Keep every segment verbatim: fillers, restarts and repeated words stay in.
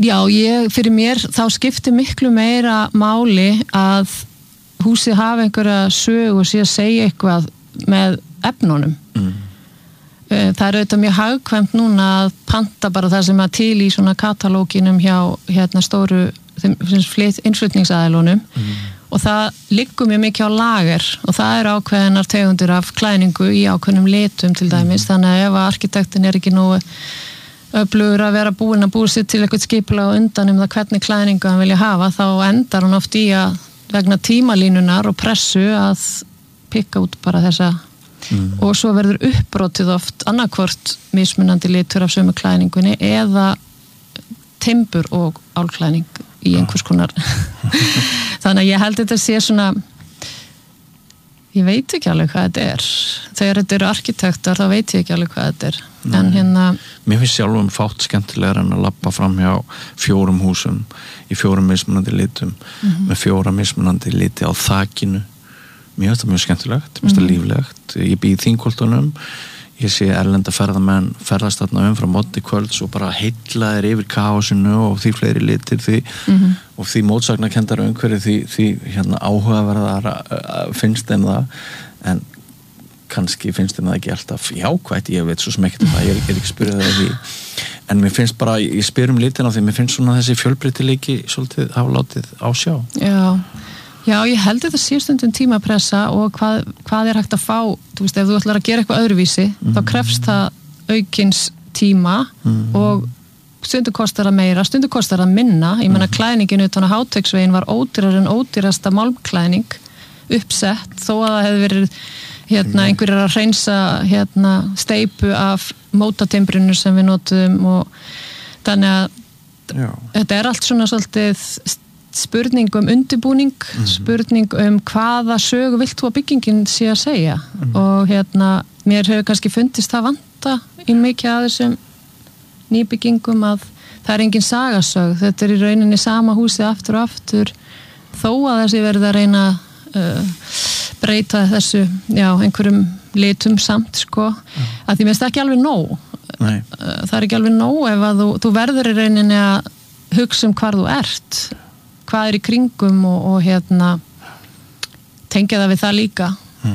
Já, ég, fyrir mér þá skiptir miklu meira máli að húsið hafa einhverja sögu og sé að segja eitthvað með efnunum. Mm. Það er auðvitað mjög hagkvæmt núna að panta bara það sem er til í svona katalóginum hjá hérna stóru innflutningsaðilunum mm. og það liggur mjög mikið á lager og það eru ákveðnar tegundir af klæningu í ákveðnum litum til dæmis, mm. þannig að ef arkitektin er ekki nógu öflugur að vera búin að búa sér til eitthvað skipulega undan um það hvernig klæningu hann vilja hafa, þá endar hann oft í að vegna tímalínunar og pressu að pikka út bara þessa mm. og svo verður uppbrotið oft annarkvort mismunandi litur af sömu klæningunni eða timbur og álklæning í einhvers konar þannig að ég held þetta sé svona ég veit ekki alveg hvað þetta er þegar þetta eru arkitektar þá veit ég ekki alveg hvað þetta er Nei. En hérna mér finnst sjálfum fátt skemmtilegar en að labba fram hjá fjórum húsum í fjórum mismunandi litum mm-hmm. með fjóra mismunandi liti á þakinu mér finnst það mjög skemmtilegt, mér finnst það mm-hmm. líflegt ég býð í Þingholtunum ég sé erlenda ferðamenn ferðast þarna um frá móti kvölds og bara heillaðir yfir kaosinu og því fleiri litir því mm-hmm. og því mótsagnakendar umhverju því, því hérna áhugaverðar finnst þeim það en kannski finnst þeim það ekki alltaf jákvætt, ég veit svo sem ekkert um það, ég er, er ekki spyrjað það því en mér finnst bara, ég spyr um litina því mér finnst svona þessi fjölbreytileiki svolítið hafa látið á sjá Já Já, ég held þetta sé stundum tímapressa og hvað, hvað er hægt að fá, þú veist, ef þú ætlar að gera eitthvað öðruvísi, mm. þá krefst það aukins tíma mm. og stundum kostar það meira, stundum kostar það minna, ég menna mm. klæningin utan á Háteigsveginn var ódýrar en ódýrasta málmklæning uppsett, þó að það hefði verið hérna, einhverjar að hreinsa hérna, steypu af mótatimbrinu sem við notum og þannig að Já. Þetta er allt svona svolítið spurning um undirbúning, mm-hmm. spurning um hvaða sögu vilt þú að byggingin sé að segja mm-hmm. og hérna mér hefur kannski fundist það vanta í mikið að þessum nýbyggingum að það er engin sagasög, þetta er í rauninni sama húsið aftur og aftur þó að þessi verði að reyna uh, breyta þessu já, einhverjum litum samt sko, mm. að því minnst ekki alveg nóg uh, það er ekki alveg nóg ef að þú, þú verður í rauninni að hugsa um hvar þú ert hvað er í kringum og, og hérna tengja það við það líka mm.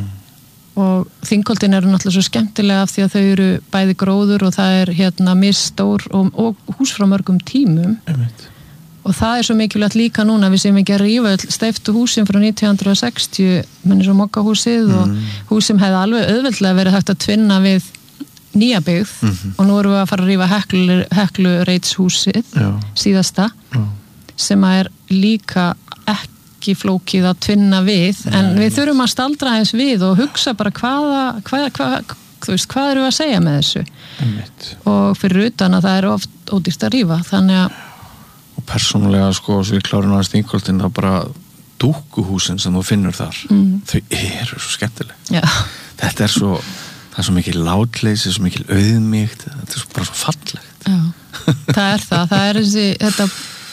og Þingholdin eru náttúrulega svo skemmtilega af því að þau eru bæði gróður og það er hérna misstór og, og hús frá mörgum tímum Einmitt. Og það er svo mikilvægt líka núna við séum ekki að rífa steyptu húsin frá nítján hundruð sextíu mennir svo mokkahúsið mm. og hús sem hefði alveg auðveldlega verið hægt að tvinna við nýja byggð mm-hmm. og nú erum við að fara að rífa Heklu, Heklu Reitshúsið síðasta Já. Sem að er líka ekki flókið að tvinna við en Nei, við þurfum að staldra eins við og hugsa bara hvaða hvað, hvað, þú veist, hvað eru að segja með þessu Einmitt. Og fyrir utan að það er oft ódýrt að rífa þannig að og persónulega sko svo við klárum að Þingholdin það bara dúkkuhúsin sem þú finnur þar mm. þau eru svo skemmtileg Já. Þetta er svo það er svo mikil látleysi, svo mikil auðmýkt þetta er svo, bara svo fallegt Já. Það er það, það er þessi þetta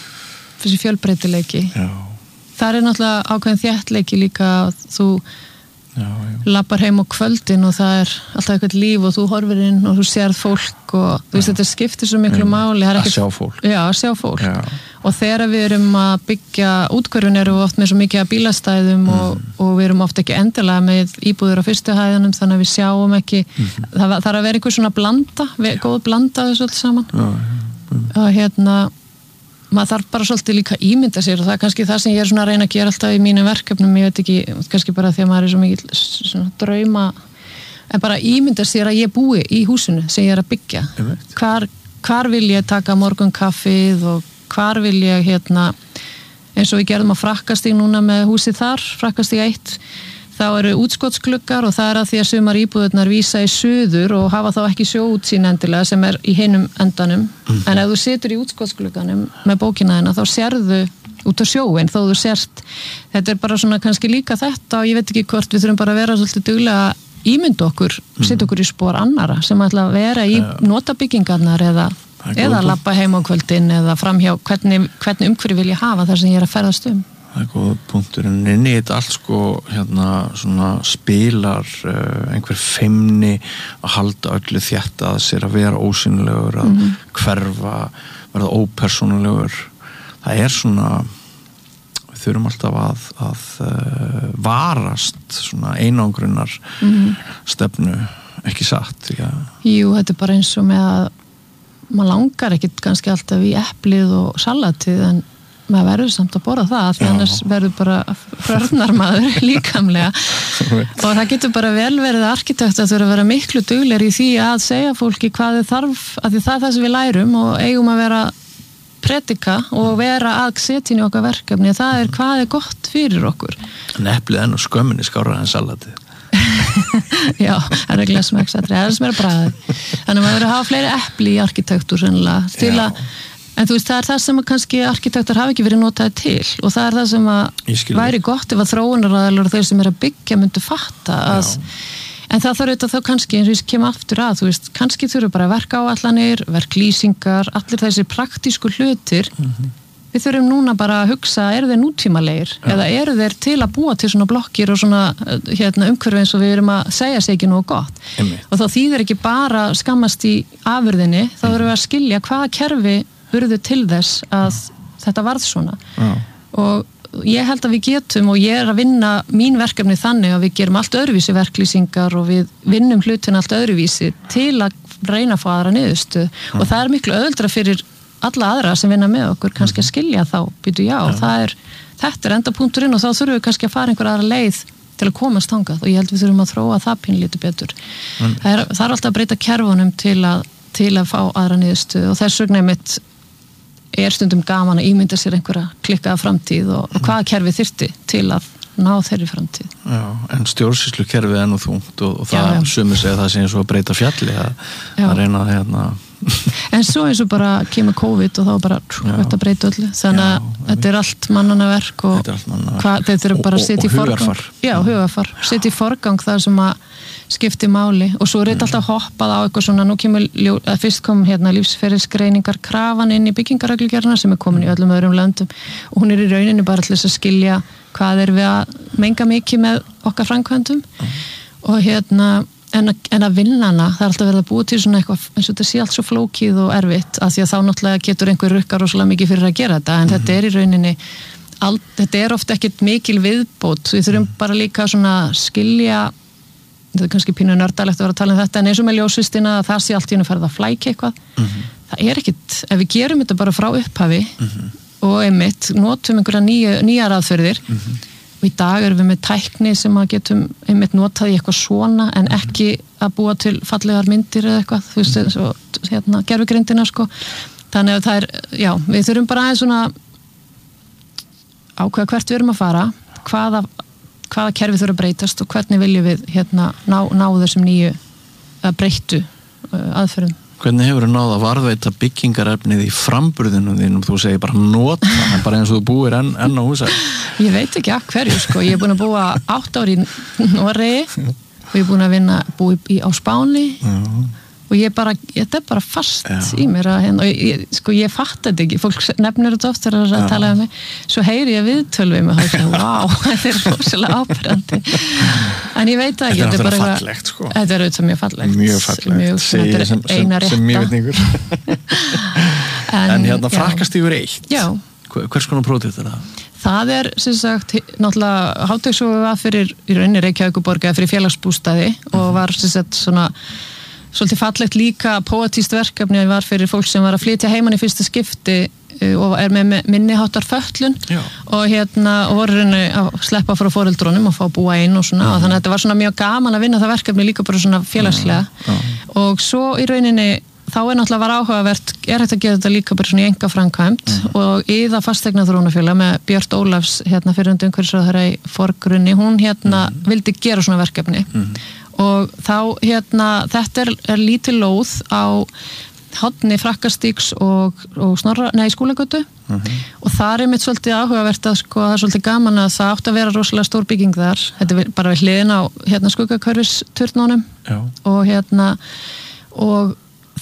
þessi fjölbreytileiki já. Það er náttúrulega ákveðin þéttleiki líka að þú já, já. Lappar heim á kvöldin og það er alltaf eitthvað líf og þú horfir inn og þú sérð fólk og þú veist þetta skiptir svo miklu máli að ekkert, sjá fólk, já, að sjá fólk. Já. Og þegar við erum að byggja útkörfun erum við oft með svo mikið að bílastæðum mm. og, og við erum oft ekki endilega með íbúður á fyrstu hæðunum þannig að við sjáum ekki mm. það þarf að vera einhver svona blanda góð blanda þessu allt saman já, já. Og hérna maður þarf bara svolítið líka ímynda sér og það er kannski það sem ég er svona að reyna að gera alltaf í mínum verkefnum, ég veit ekki, kannski bara því að maður er svo mikið svona drauma en bara ímynda sér að ég búi í húsinu sem ég er að byggja hvar, hvar vil ég taka morgunkaffið og hvar vil ég hérna eins og við gerðum á Frakkastíg núna með húsið þar, Frakkastíg eitt þá eru útskotsgluggar og það er að því að sumar íbúðurnar vísa í suður og hafa þá ekki sjóútsýn endilega sem er í hinum endanum mm. en ef þú situr í útskotsglugganum með bókina þina þá sérðu út á sjóin þó þú sérst þetta er bara svona kannski líka þetta og ég veit ekki hvort við þurfum bara að vera svolítið duglega að ímynda okkur, mm. setja okkur í spor annara sem ætla að vera í yeah. notabyggingarnar eða, eða labba heim á kvöldin eða framhjá hvernig, hvernig umhverju vil ég hafa þar sem ég er að ferðast um Það er góð punktur, en inn í þetta allt sko, hérna, svona spilar uh, einhver feimni að halda öllu þétt að sér að vera ósynlegur, að mm-hmm. hverfa verða ópersónulegur. Það er svona, við þurfum alltaf að, að uh, varast svona einangrunar mm. stefnu, ekki satt. Já. Jú, þetta er bara eins og með að maður langar ekkit kannski alltaf í eplið og salatið, en maður verður samt að borða það, því annars verður bara förnar maður líkamlega og það getur bara vel verið arkitekt að þurfa að vera miklu duglegri í því að segja fólki hvað þið þarf, að því það er það sem við lærum og eigum að vera predika og vera að setja inn í okkar verkefni, það er hvað er gott fyrir okkur. En eplið enn og skömminni skárra en salatið. Já, það er ekki smekksatri, það er sem er bræði. Þannig að maður verður að hafa fleiri epli í arkitektúr sennilega, til að, en þú veist, það er það sem að kannski arkitektar hafi ekki verið notaði til og það er það sem að væri gott ef að þróunaraðilar og þeir sem er að byggja myndu fatta að, en það þarf auðvitað þá kannski, eins og ég kem aftur að, þú veist, kannski þurfu bara verkáallanir, verklýsingar, allir þessi praktísku hlutir. Mm-hmm. Við þurfum núna bara að hugsa, eru þeir nútímalegir eða eru þeir til að búa til svona blokkir og svona hérna, umhverfi eins og við erum að segja sig ekki nógu gott. Einmitt. Og þá þýðir ekki bara skammast í afurðinni, þá þurfum við að skilja hvaða kerfi urðu til þess að þetta varð svona. Já. Og ég held að við getum, og ég er að vinna mín verkefni þannig að við gerum allt öðruvísi verklýsingar og við vinnum hlutin allt öðruvísi til að reyna að fá aðra niðurstöðu. Og það er miklu auðveldara fyrir alla aðra sem vinna með okkur kannski að skilja þá, býtu já, ja. það er, þetta er endapunkturinn og þá þurfum við kannski að fara einhver aðra leið til að komast þangað og ég held við þurfum að þróa það pínlítið betur. Mm. Það, er, það er alltaf að breyta kerfunum til að, til að fá aðra niðurstöðu og þess vegna mitt er stundum gaman að ímynda sér einhverja klikkaða framtíð og, og hvaða kerfi þyrfti til að ná þeirri framtíð. Já, en stjórnsýslu kerfið er nú þungt og, og það já, já. Sumir segja það sem eins og að breyta fjalli að, að reyna að hérna en svo eins og bara kemur COVID og þá bara þetta breyta öllu þannig að þetta er allt mannana verk og þetta er bara að setja í forgang já, hugarfar, setja í forgang það sem að skipti máli og svo er þetta alltaf hoppað á eitthvað svona, nú kemur að fyrst kom hérna lífsferilsgreiningar krafan inn í byggingarreglugerðina sem er komin í öllum öðrum löndum og hún er í rauninni bara til þess að skilja hvað er við að menga mikið með okkar framkvæmdum mm. og hérna En að, en að vinna hana, það er alltaf verið að búa til svona eitthvað, eins og þetta sé allt svo flókið og erfitt, af því að þá náttúrulega getur einhver rukkar rosalega mikið fyrir að gera þetta, en mm-hmm. þetta er í rauninni, all, þetta er ofta ekkit mikil viðbót, við þurfum bara líka svona skilja, þetta er kannski pínu nördalegt að vera að tala um þetta, en eins og með ljósvistina, það sé allt í hennu farið að flækja eitthvað, mm-hmm. það er ekkit, ef við gerum þetta bara frá upphafi mm-hmm. og einmitt, notum einhverja nýja, nýjar aðferðir, mm-hmm. og í dag erum við með tækni sem að getum einmitt notað í eitthvað svona en ekki að búa til fallegar myndir eða eitthvað, þú veist, eins og hérna, gerfugrindina sko, þannig að það er já, við þurfum bara aðeins svona ákveða hvert við erum að fara hvaða, hvaða kerfi þurfa að breytast og hvernig viljum við hérna ná, ná þessum nýju að breyttu aðferðum. Hvernig hefur þú náð að varðveita byggingarefnið í framburðinu þínum, þú segir bara nota, bara eins og þú búir enn, enn á húsa? Ég veit ekki að hverju, sko. Ég er búin að búa átt ári í Noregi og ég er búin að vinna, búi í, á Spáni Já. Og ég bara, þetta er bara fast Já. Í mér að hérna, og ég, sko, ég fatt þetta ekki, fólk nefnir þetta oft þegar það tala um mig, svo heyri ég viðtölu við mig og það er wow, þetta er rosalega áberandi, en ég veit ekki, þetta er bara fallegt, sko. Þetta er auðvitað mjög fallegt, mjög fallegt, mjög, Segi, þetta er sem, eina rétta. Sem mjög vitningur. en, en hérna frakkast yfir eitt, Já. Hvers konar prótíð er það? Það er, sem sagt, náttúrulega Háteigshofi var fyrir, í rauninni Reykjavíkurborg eða fyrir félagsbústaði og var, sem sagt, svona svolítið fallegt líka póetískt verkefni var fyrir fólk sem var að flytja heiman í fyrsta skipti og er með minniháttar fötlun og hérna og voru rauninni að sleppa frá foreldrunum og fá að búa einn og svona og þannig að þetta var svona mjög gaman að vinna það verkefni líka bara svona félagslega já, já. Og svo í rauninni þá er náttúrulega var áhugavert, er hægt að gera þetta líka bara svona í einkaframkvæmd mm. og Iða fasteignaþróunarfélag með Björt Ólafs hérna fyrir undir umhverfisráðherra í forgrunni, hún hérna mm. vildi gera svona verkefni mm. og þá hérna þetta er, er lítil lóð á horni Frakkastíks og, og Snorra, nei Skúlagötu mm-hmm. og það er mitt svolítið áhugavert að sko það er svolítið gaman að það átti að vera rosalega stór bygging þar, þetta er bara við hliðin á hérna skuggakörfisturnunum og hérna og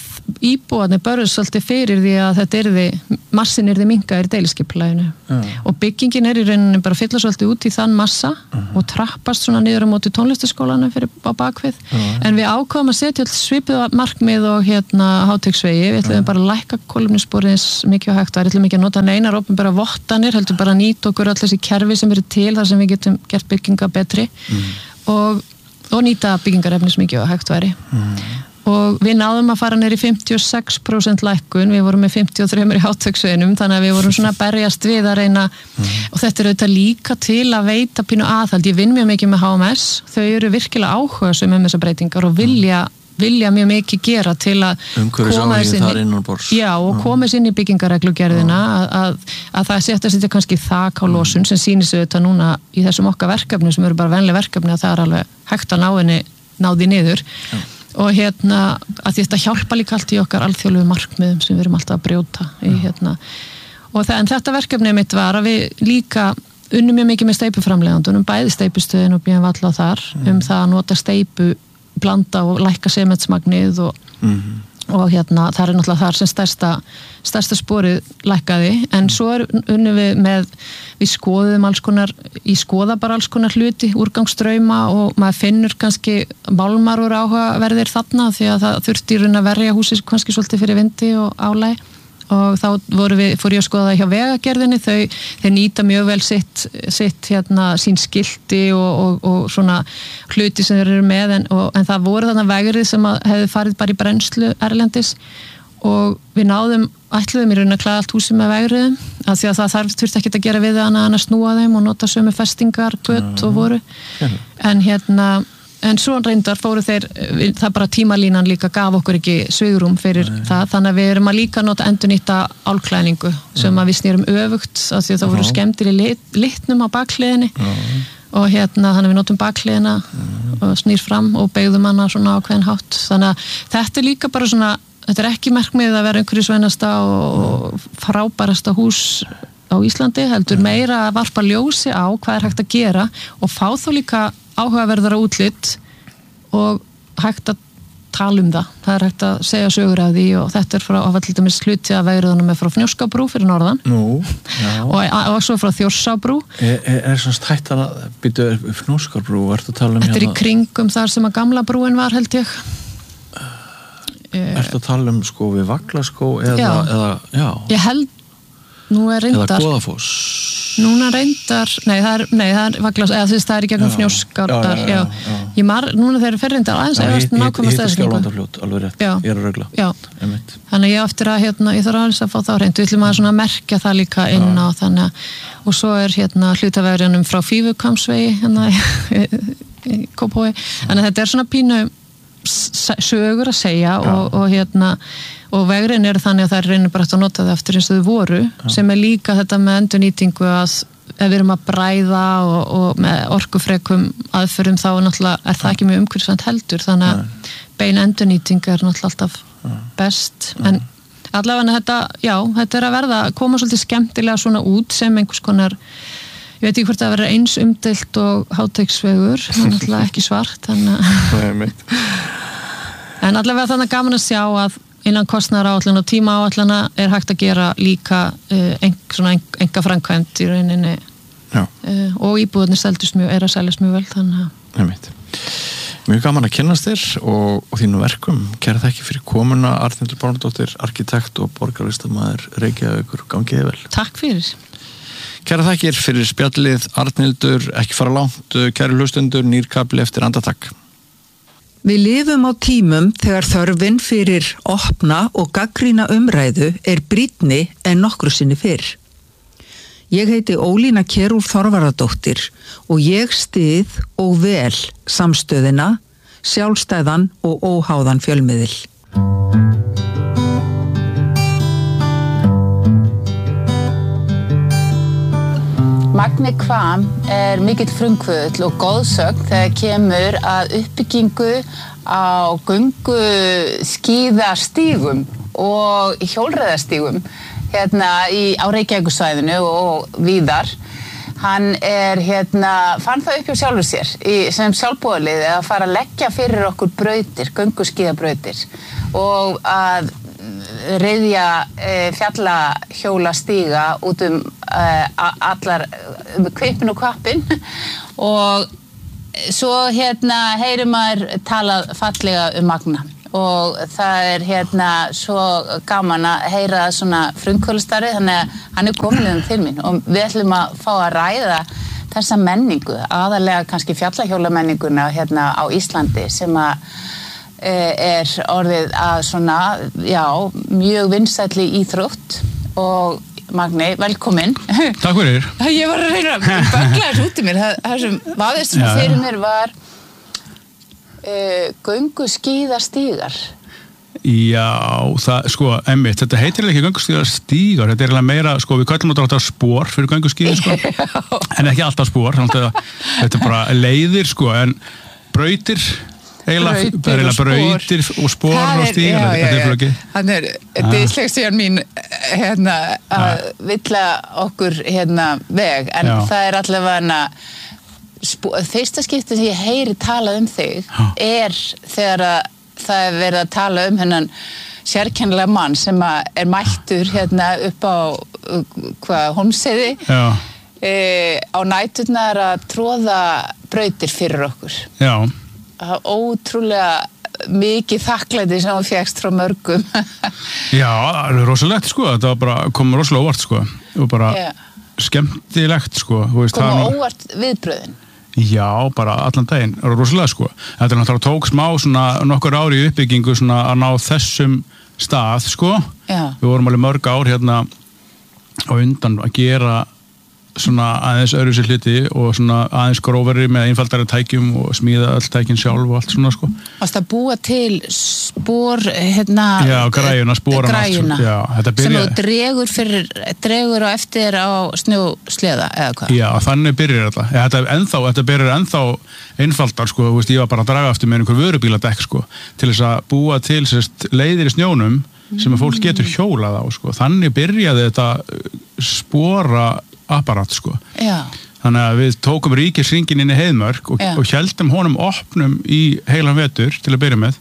íbúarnir börðust svolítið fyrir því að þetta yrði, massin yrði minkaður í deiliskipulaginu uh. og byggingin er í rauninni bara að fylla svolítið út í þann massa uh. og trappast svona niður á móti tónlistaskólanu fyrir á bakvið, uh. en við ákváðum að setja svipið markmið og hérna Háteigsvegi, við ætlum uh. bara að lækka kolefnissporið mikið og hægt, við ætlum ekki að nota neinar opinbera vottanir, heldur bara að nýta okkur allir þessi kerfi sem eru til þar sem við getum gert bygginga betri uh. og, og nýta byggingarefnis mikið og hægt væri uh. og við náðum að fara neyri fimmtíu og sex prósent lækkun, við vorum með fimmtíu og þrjú í Háteigsveginum, þannig að við vorum svona að berjast við að reyna mm. og þetta er auðvitað líka til að veita pínu aðhald, ég vinn mjög mikið með H M S, þau eru virkilega áhugasum um þessar breytingar og vilja, vilja mjög mikið gera til að koma þess inn í, já, og koma þess inn í byggingareglugerðina að, að, að það setja sér kannski þak á losun sem sýnir sig auðvitað núna í þessum okkar verkefni sem eru bara venlega verkefni að það er alveg hægt að ná henni, ná því niður. Já. Og hérna, að þetta hjálpa líka allt í okkar alþjóðlegu markmiðum sem við erum alltaf að brjóta í hérna. Og það, en þetta verkefni mitt var að við líka unnum mjög mikið með steipuframleiðandunum, bæði steipustöðin og bíðan valla þar, um það að nota steipu, blanda og lækka sementsmagnið og, mm-hmm. og hérna, það er náttúrulega þar sem stærsta, stærsta sporið lækkaði, en svo er unnum við með, við skoðum alls konar, ég skoða bara alls konar hluti, úrgangsstrauma og maður finnur kannski málmar úr áhugaverðir þarna því að það þurfti í raun að verja húsið kannski svolítið fyrir vindi og álæg og þá voru við, fór ég að skoða það hjá vegagerðinni, þau, þau nýta mjög vel sitt, sitt hérna, sín skilti og, og, og svona hluti sem þeir eru með, en, og, en það voru þarna vegrið sem hefði farið bara í brennslu erlendis og við náðum, ætluðum í raun að klæða allt húsið með vegriðum, af því að það þarf þurfti ekkert að gera við það annað en að snúa þeim og nota sömu festingar, gött og voru, en hérna en svo reyndar fóru þeir, það bara tímalínan líka gaf okkur ekki svigrúm fyrir Nei. það, þannig að við erum að líka nota endurnýta álklæningu sem að við snýrum öfugt, af því að það voru skemmtir í lit, litnum á bakhliðinni og hérna þannig að við notum bakhliðina og snýr fram og beigðum hana svona á hvern hátt, þannig að þetta er líka bara svona, þetta er ekki markmið að vera einhverju sveinasta og frábærasta hús á Íslandi, heldur meira að varpa ljósi á hvað er hægt að gera og fá þá líka áhugaverðara útlit og hægt að tala um það. Það er hægt að segja sögur af því og þetta er frá, að var til dæmis hluti að vegriðunum er frá Fnjóskabrú fyrir norðan Nú, já. og, og svo frá Þjórsábrú. Er, er, er svona hægt að byrja Fnjóskabrú, ertu að tala um Þetta er hérna... í kringum þar sem að gamla brúin var held ég. Ertu að tala um sko við Vaglaskó eða, já. eða, já. Ég held Nú er reyndar... Eða Goðafoss. Núna reyndar... Nei, það er, nei, það er Vaglas... Eða þess, það er í gegnum Fnjóskardal. Já, já, já. Ég mar... Núna þeir eru fyrir reyndar aðeins... Já, ég hitt Skjálfandafljót, alveg rétt. Já. Ég er að regla. Já. Einmitt. Þannig ég eftir að, hérna, ég þarf aðeins að fá þá reynd. Við ætlum að svona merkja það líka inn á þannig að... Og svo er, hérna, hlutavegurinn frá Fífukamsvegi, hérna, í Kópavogi. Þannig að þetta er svona pínu sögur að segja og, og hérna... og vegurinn eru þannig að það er reynir bara að nota það eftir eins og þau voru, ja. sem er líka þetta með endurnýtingu að ef við erum að bræða og, og með orkufrekum aðferðum þá er, er það ekki mjög umhverfisvænt heldur, þannig að ja. bein endurnýting er náttúrulega alltaf ja. best, ja. en allavega þetta, já, þetta er að verða, koma svolítið skemmtilega svona út sem einhvers konar, ég veit ekki hvort það verður eins umdeilt og Háteigsvegur, það er náttúrulega ekki svart, þannig en allavega þannig gaman að sjá að innan kostnaðaráætlun og tímaáætlana er hægt að gera líka uh, ein, svona enga framkvæmt í rauninni uh, og íbúðarnir seldust mjög, er að seljast mjög vel þannig að Mjög gaman að kynnast þér og, og þínu verkum. Kæra þakki fyrir komuna Arnhildur Bárðardóttir, arkitekt og borgarlistamaður Reykjavíkur, gangiði vel. Takk fyrir. Kæra þakkir fyrir spjallið Arnhildur, ekki fara langt, kæri hlustendur, nýr kabli eftir andartak. Við lifum á tímum þegar þörfin fyrir opna og gagnrýna umræðu er brýnni en nokkru sinni fyrr. Ég heiti Ólína Kjerúlf Þorvarðardóttir og ég styð og vel samstöðina, sjálfstæðan og óháðan fjölmiðil. Magni Kvam er mikill frumkvöðull og góðsögn þegar kemur að uppbyggingu á göngu skíðastígum og hjólreiðastígum hérna í, á Reykjavíkursvæðinu og víðar. Hann er, hérna, fann það upp hjá sjálfur sér í, sem sjálfboðaliði að fara að leggja fyrir okkur brautir, gönguskíðabrautir og að riðja uh, fjallahjóla stíga út um uh, allar um kvipin og kvappin og svo hérna heyrir maður talað fallega um Magna og það er hérna svo gaman að heyra svona frumkvöldsstarfi þannig að hann er komin um til mín og við ætlum að fá að ræða þessa menningu, aðalega kannski fjallahjólamenninguna hérna á Íslandi sem að e, er orðið að svona, já, mjög vinsælli íþrótt og Magni, velkomin. Takk fyrir. Ég var að reyna að böggla þess út í mér, það, það sem vaðist sem fyrir mér var e, gönguskíðastígar. Já, það, sko, emmitt, þetta heitir ekki gönguskíðastígar, þetta er meira, sko, við kallum þetta spór fyrir gönguskíði, sko, en ekki alltaf spór, þetta er bara leiðir, sko, en brautir, eiginlega, eiginlega brautir og spór og stígar, þetta er flókið. Þannig er, þetta er slegstíðan mín, hérna, að villa okkur, hérna, veg, en já. Það er allavega fyrsta skipti sem ég heyri talað um þig já. Er þegar að það er verið að tala um hennan sérkennilega mann sem er mættur hérna upp á hvað, Hólmsheiði e, á næturnar að tróða brautir fyrir okkur. Já. Það er ótrúlega mikið þakklæti sem hún fékkst frá mörgum. Já, það er rosalegt sko, þetta bara kom rosalega óvart sko og bara já. Skemmtilegt sko. Kom óvart viðbröðin. Já, bara allan daginn, rosalega sko. Þetta er náttúrulega tók smá svona nokkur ári í uppbyggingu svona að ná þessum stað sko. Já. Við vorum alveg mörg ár hérna á undan að gera svona aðeins öðruvísi hluti og svona aðeins grófari með einfaldari tækjum og smíða öll tækin sjálf og allt svona sko. Varst að búa til spór hérna já, græjuna, spóran græjuna, allt, já, þetta byrja... sem þú dregur fyrir dregur á eftir á snjósleða eða hvað? Já, þannig byrjar þetta. Ja, þetta ennþá, þetta byrjar ennþá einfaldar sko, þú veist, ég var bara að draga eftir með einhver vörubíladekk sko, til þess að búa til sérst, leiðir í snjónum sem að fólk getur hjólað á sko. Þannig byrjaði þetta spóra apparat sko. Já. Þannig að við tókum ríkisringin inn í Heiðmörk og, og heldum honum opnum í heilan vetur til að byrja með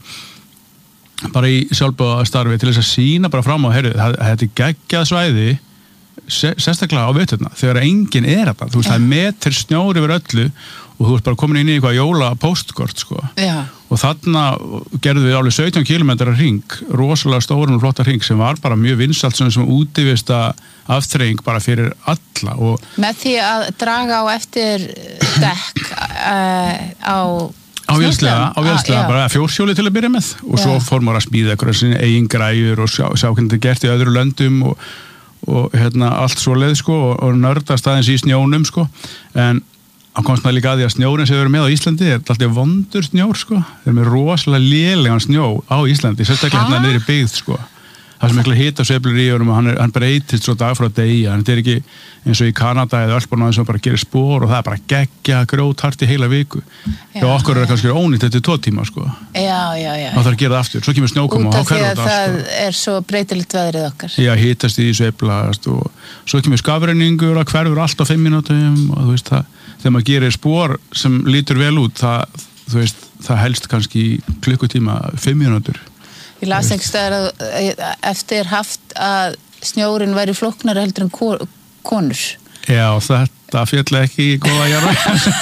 bara í sjálfboðastarfi til þess að sína bara fram á heyrðu, þetta er geggjað svæði sérstaklega á veturna þegar enginn er þetta, þú veist, það er metur snjór yfir öllu og þú ert bara komin inn í eitthvað jóla postkort sko. Já. Og þarna gerðum við alveg sautján kílómetra hring, rosalega stóran og flotta hring sem var bara mjög vinsælt sem útivista afþreying bara fyrir alla. Og með því að draga á eftir dekk uh, á á vélslega, á vélslega, bara fjórsjóli til að byrja með og já. Svo fór maður að smíða eitthvað sinni eigin græjur og sjá, sjá hvernig þetta gert í öðru löndum og, og hérna allt svoleið sko og, og nördast aðeins í snjónum sko, en hann komst maður líka að því að snjórin sem við erum með á Íslandi er alltaf vondur snjór sko, við erum með rosalega lélegan snjó á Íslandi, sérstaklega hérna niður í byggð sko, það sem mikla hitasveiflur í honum og hann, er, hann breytist svo dag frá degi, hann er ekki eins og í Kanada eða Ölpunum sem bara gerir spór og það er bara geggja grjóthart í heila viku, já okkur er það kannski ónýtt eftir tvo tíma sko, já, já, já. og það er að gera það aftur, svo kemur snjókoma út af því að það sko. Er svo breytilegt veðrið okkar já, hitast í sveiflast og svo kemur skafrenningur að hverfur allt á fimm mínútum og þú veist það þegar maður gerir spór sem lítur vel út það, þú veist, það helst kannski klukkutíma fimm mínútur. Ég las ekki staðar að eftir haft að snjórin væri flóknari heldur en konur. Já, þetta féll ekki í góða jarða.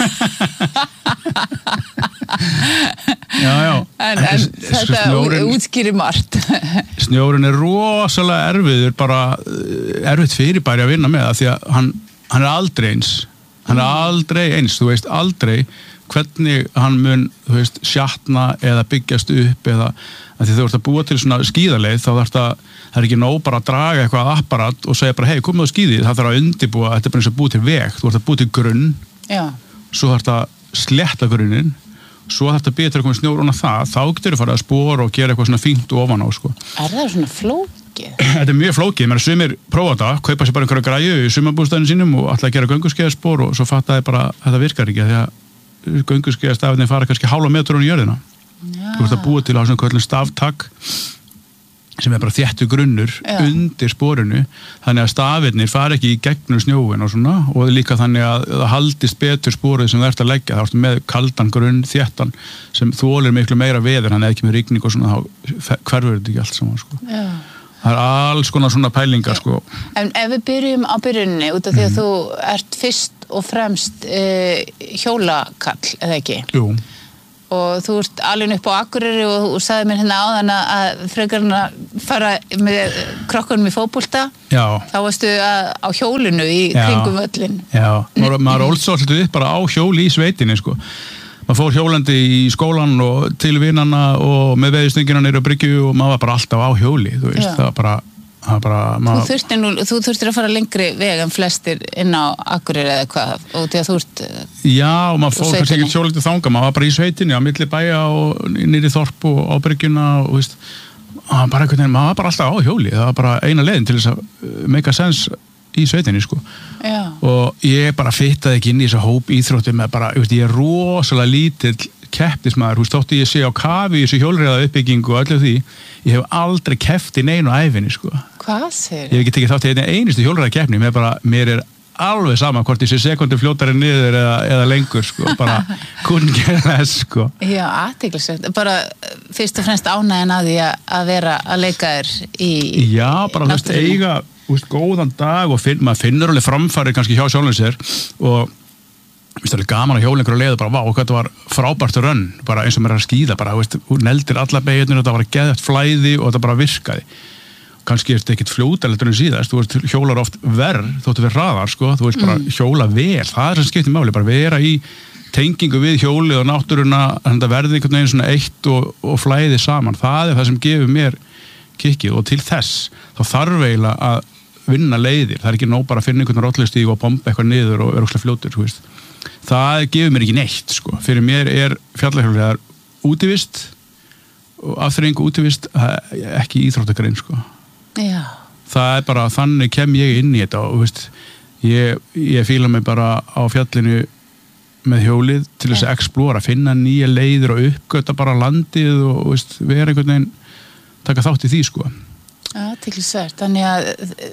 já, já. En, en þetta snjórin, útskýrir margt. Snjórin er rosalega erfiður, bara erfitt fyrirbæri að vinna með það því að hann, hann er aldrei eins. Hann er aldrei eins, þú veist, aldrei hvernig hann mun, þú veist, sjatna eða byggjast upp eða að því þú ert að búa til svona skíðaleið þá þarf það, það er ekki nóg bara að draga eitthvað apparat og segja bara, hei, komið á skíðið, það þarf að undibúa, þetta er bara eins að búa til veg, þú ert að búa til grunn, já. Svo þarf það að sletta grunnin, svo þarf það að byrja til eitthvað snjór og það, þá getur þú farið að spora og gera eitthvað svona fínt ofan á, sko. Er það svona flókið? Þetta er mjög flókið, menn sumir prófa þetta, kaupa sér bara einhverja græju í sumarbústaðinu sínum og ætla að gera gönguskeiðaspor og svo fattaði bara að þetta virkar ekki því að gönguskeiðastafirnir fara kannski hálfa metrun í jörðina. Já. Þú ert að búa til á svona köllum staftak sem er bara þéttu grunnur já. Undir sporinu, þannig að stafirnir fara ekki í gegnum snjóin og svona og líka þannig að það haldist betur sporið sem það ert að leggja, þá ertu með kaldan grunn, þéttan sem þolir miklu meira veður, hann er ekki með rigning og svona þá hverfur þetta ekki allt saman sko. Já. Það er alls konar svona pælingar sko. En ef við byrjum á byrjunni út af því að mm. þú ert fyrst og fremst uh, hjólakall, eða ekki? Jú. Og þú ert alveg upp á Akureyri og þú sagði mér hérna áðan að frekarinn að fara með krokkunum í fótbolta. Já. Þá varstu að, á hjólinu í Já. Kringum völlin. Já, maður, maður ólsóltið upp bara á hjóli í sveitinni sko. Maður fór hjólandi í skólan og til vinana og með veðistöngina niður á bryggju og maður var bara alltaf á hjóli, þú veist, Já. það var bara, það var bara maður... Þú þurftir nú, þú þurftir að fara lengri veg en flestir inn á Akureyri eða hvað, og því að þú ert... Já, og maður fór kannski ekki hjólandi þanga, maður var bara í sveitinni á milli bæja og niður í þorp og á bryggjuna og, þú veist, bara einhvern veginn, maður var bara alltaf á hjóli, það var bara eina leiðin til þess að make a sense í sveitinni sko. Já. Og ég bara fittaði ekki inn í þessa hóp íþrótti með bara, ég, veist, ég er rosalega lítill keppnismæður, þú veist, þótti ég sé á kafi í þessu hjólreiða uppbyggingu og öllu því ég hef aldrei keppt í neinu æfinni sko. Hvað sér? Ég hef ekki tekið þátt í einu einustu hjólreiða keppni, mér bara, mér er alveg sama hvort ég sé sekundu fljótari niður eða, eða lengur sko, bara couldn't care less sko. Já, athyglisvert, bara fyrst og fremst ánægjan að því að vera að leika þér í Já, bara þú veist, eiga Úst, góðan dag og finn, maður finnur alveg framfæri kannski hjá sjálfum sér og það er gaman að hjóla einhverju leið og bara, vá, hvað þetta var frábært rönn, bara eins og mér er að skíða bara, veist, hún neldir alla beginir og þetta var geðvægt flæði og þetta bara virkaði kannski er þetta ekkert fljótaletur en síðast þú veist, hjólar oft verð, þóttu við hraðar sko, þú veist bara mm. hjóla vel, það er sem skiptir máli, bara vera í tengingu við hjólið og náttúruna, þetta verði einhvern veginn svona eitt og, og flæði saman, það er það sem gefur mér kikkið og til þess, þá þarf eiginlega að vinna leiðir, það er ekki nóg bara að finna einhvern rollustíg og bomba eitthvað niður og vera óslega fljótur, þú veist. Það gefur mér ekki neitt, sko. Fyrir mér er fjallahjólreiðar útivist og afþreyingu útivist ekki íþróttagrein, sko. Já. Það er bara, þannig kem ég inn í þetta og, þú veist, ég, ég fíla mig bara á fjallinu með hjólið til þess að explora, finna nýja leiðir og uppgöta bara landið og, þú veist, vera einhvern veginn taka þátt í því, sko. Já, tilsvært. Þannig að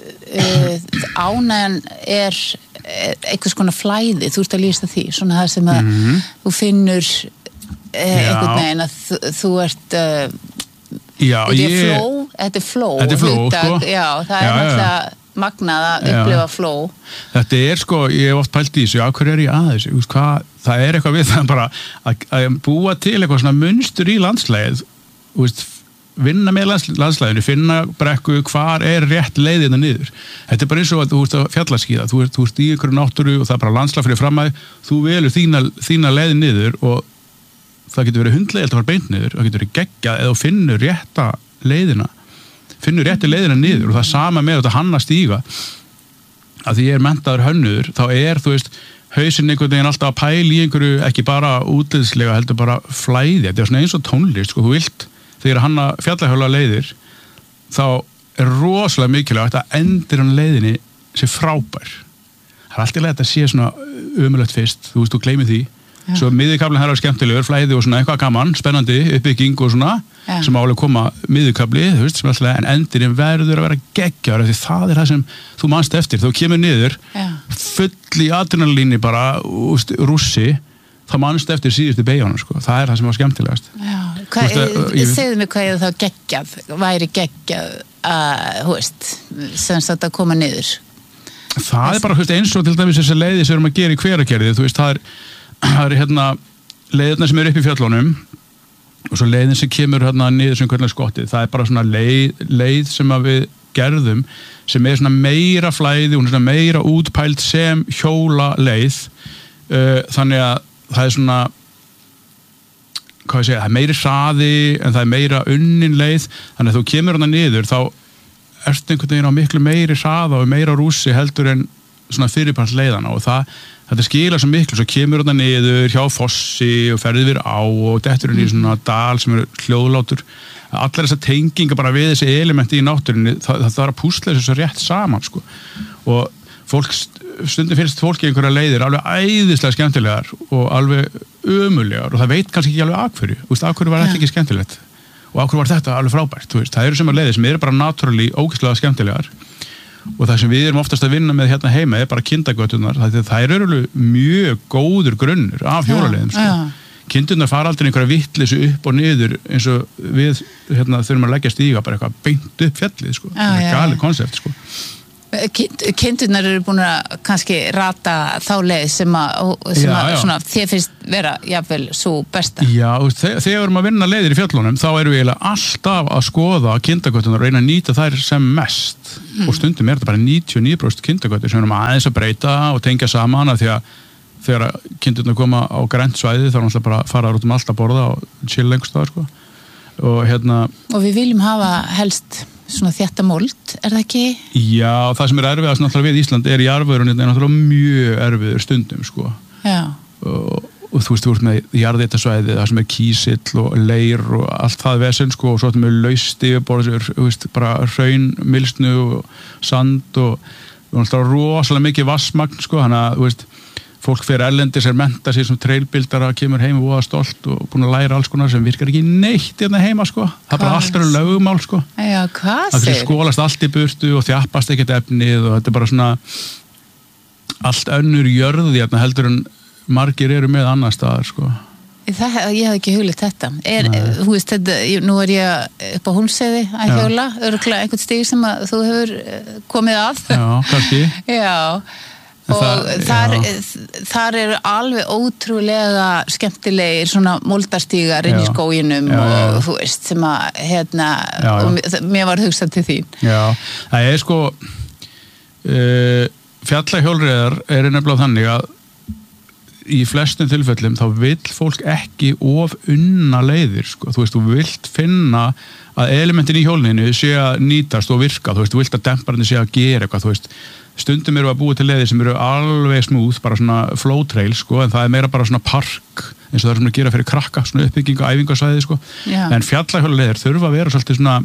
uh, ánægjan er einhvers konar flæði, þú ert að lýsa því, svona það sem að mm-hmm. þú finnur uh, einhvern veginn að þú, þú ert uh, Já, þetta ég... er flow, þetta er flow, þetta er flow, hugtak, sko. Já, það já, er náttúrulega magnað að upplifa flow. Þetta er sko, ég hef oft pælt í þessu, já, hver er ég að þessu, hvað, það er eitthvað við það bara að, að búa til eitthvað svona munstur í landslægið, þú veist, vinna með lands, landslæðinu, finna brekku hvar er rétt leiðina niður. Þetta er bara eins og að þú ert að fjallaskíða, þú ert, þú ert í ykkur náttúru og það er bara landslæð fyrir fram að þú velur þína, þína leiðin niður og það getur verið hundleiðilt að fara beint niður, það getur verið geggjað eða þú finnur rétta leiðina, finnur rétti leiðina niður og það sama með þetta hanna stíga að því ég er menntaður hönnuður, þá er, þú veist, hausinn einhvern veginn alltaf að pæla í einhverju, ekki bara útliðslega, heldur bara flæði, þetta er svona eins og tónlist, sko, þú vilt þegar hann að fjallahjóla leiðir þá er rosalega mikilvægt að endur hann leiðinni sé frábær. Það er alltaf leitt að sé svona ömulegt fyrst, þú veist, þú gleymir því. Já. Svo miðjukaflin her er skemmtilegur, flæði og svona eitthvað gaman, spennandi, uppbygging og svona, Já. Sem álega koma miðjukafli, þú veist, sem alltaf, en endurinn verður að vera geggjar, því það er það sem þú manst eftir. Þú kemur niður, Já. Full í adrenalíni bara, úst, rússi, þá manst eftir síðustu beigjónum, sko. Það er það sem var skemmtilegast. Já, hvað, ég... segðu mig hvað ég þá geggjað, væri geggjað að, hú veist, sem sagt að koma niður. Það er bara, hú veist, eins og til dæmis þessi leiði sem við erum að gera í Hveragerði, þú veist, það er, það er hérna leiðina sem eru upp í fjöllunum og svo leiðin sem kemur hérna niður sem hvernig skottið, það er bara svona leið, leið sem að við gerðum sem er svona meira flæði, hún er svona meira útpælt sem hjóla leið, uh, þannig að það er svona hvað ég segja, það er meiri hraði en það er meira unnin leið þannig að þú kemur hana niður þá ertu einhvern veginn á miklu meiri hraða og meira rússi heldur en svona fyrirpart leiðana og það, þetta skila svo miklu, svo kemur hana niður hjá fossi og ferðir við á og dettur henni í svona dal sem eru hljóðlátur allar þessar tengingar bara við þessi elementi í náttúrunni, það, það þarf að púsla þessu svo rétt saman, sko og fólk, stundum finnst fólki einhverja leiðir alveg æðislega skemmtilegar og alveg ömulegar og það veit kannski ekki alveg af hverju, þú veist, af hverju var þetta ekki skemmtilegt og af hverju var þetta alveg frábært, þú veist, það eru sem að leiðir sem eru bara naturally ógeðslega skemmtilegar og það sem við erum oftast að vinna með hérna heima er bara kindagötunar, það, það eru mjög góður grunnur af hjólaleiðum, sko. kindurnar fara aldrei einhverja vittleysu upp og niður eins og við hérna, þurfum að leggja stíga bara eitthvað beint upp fjallið sko. Já, það er já, galið já. konsept sko. Kind, kindurnar eru búin að kannski rata þá leið sem að, sem Já, að já. svona, þér finnst vera jafnvel svo besta. Já, þú veist, þegar þegar við erum að vinna leiðir í fjöllunum þá erum við eiginlega alltaf að skoða kindagötunar og reyna að nýta þær sem mest Mm. og stundum er þetta bara níutíu og níu prósent kindagötur sem við erum aðeins að breyta og tengja saman að því að þegar kindurnar koma á grænt svæði þá er náttúrulega bara að fara út um allt að borða og chill lengst það sko. og hérna Og við viljum hafa helst svona þétta mold, er það ekki? já, það sem er erfiðast náttúrulega við Ísland er jarðvegurinn er náttúrulega mjög erfiður stundum sko. Já. og, og þú veist, þú ert með jarðhitasvæði það sem er kísill og leir og allt það vesen sko, og svo ertu með laust yfirborð, þú veist, bara hraun, milsnu og sand og, og náttúrulega rosalega mikið vassmagn sko, þannig að, þú veist, fólk fyrir erlendis er menta sér sem trailbildara, kemur heim og voða stolt og búin að læra alls konar sem virkar ekki neitt hérna heima sko, það er bara allt eru lögumál sko, Já, hvað það segir? skólast allt í burtu og þjappast ekkert efnið og þetta er bara svona allt önnur jörði hérna heldur en margir eru með annar staðar sko. Það, ég hef ekki huglitt þetta. Er, þú veist, þetta, ég- nú er ég upp á Hólmsheiði að Já. hjóla, örugglega einhvern stig sem að þú hefur eh, komið að. Já, kannski. Já. En Og það- þar, já. þar eru alveg ótrúlega skemmtilegir svona moldarstígar inn í Já. skóginum Já, já, já. og þú veist, sem að hérna, Já, já. og mér- mér var hugsað til þín. Já, það er sko uh, fjallahjólreiðar er nefnilega þannig að í flestum tilfellum þá vill fólk ekki of unna leiðir sko. Þú veist, þú vilt finna að elementin í hjólninu sé að nýtast og virka, þú veist, þú vilt að demparinn sé að gera eitthvað, þú veist, stundum eru að búa til leiðir sem eru alveg smúð, bara svona flow trail sko, en það er meira bara svona park eins og það er svona að gera fyrir krakka, svona uppbygging og æfingarsvæði sko, Já. en fjallahjólaleiðir þurfa að vera svolítið svona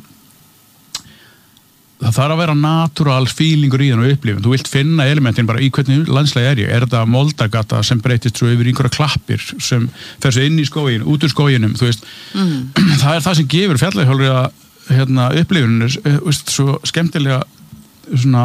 það þarf að vera natural feelingur í hann og upplifun, þú vilt finna elementin bara í hvernig landslægi er ég, er þetta moldagata sem breytist svo yfir einhverja klappir sem fer svo inn í skógin, út úr skóginum þú veist, mm. það er það sem gefur fjallahjólaleiða hérna, upplifunir veist, svo skemmtilega svona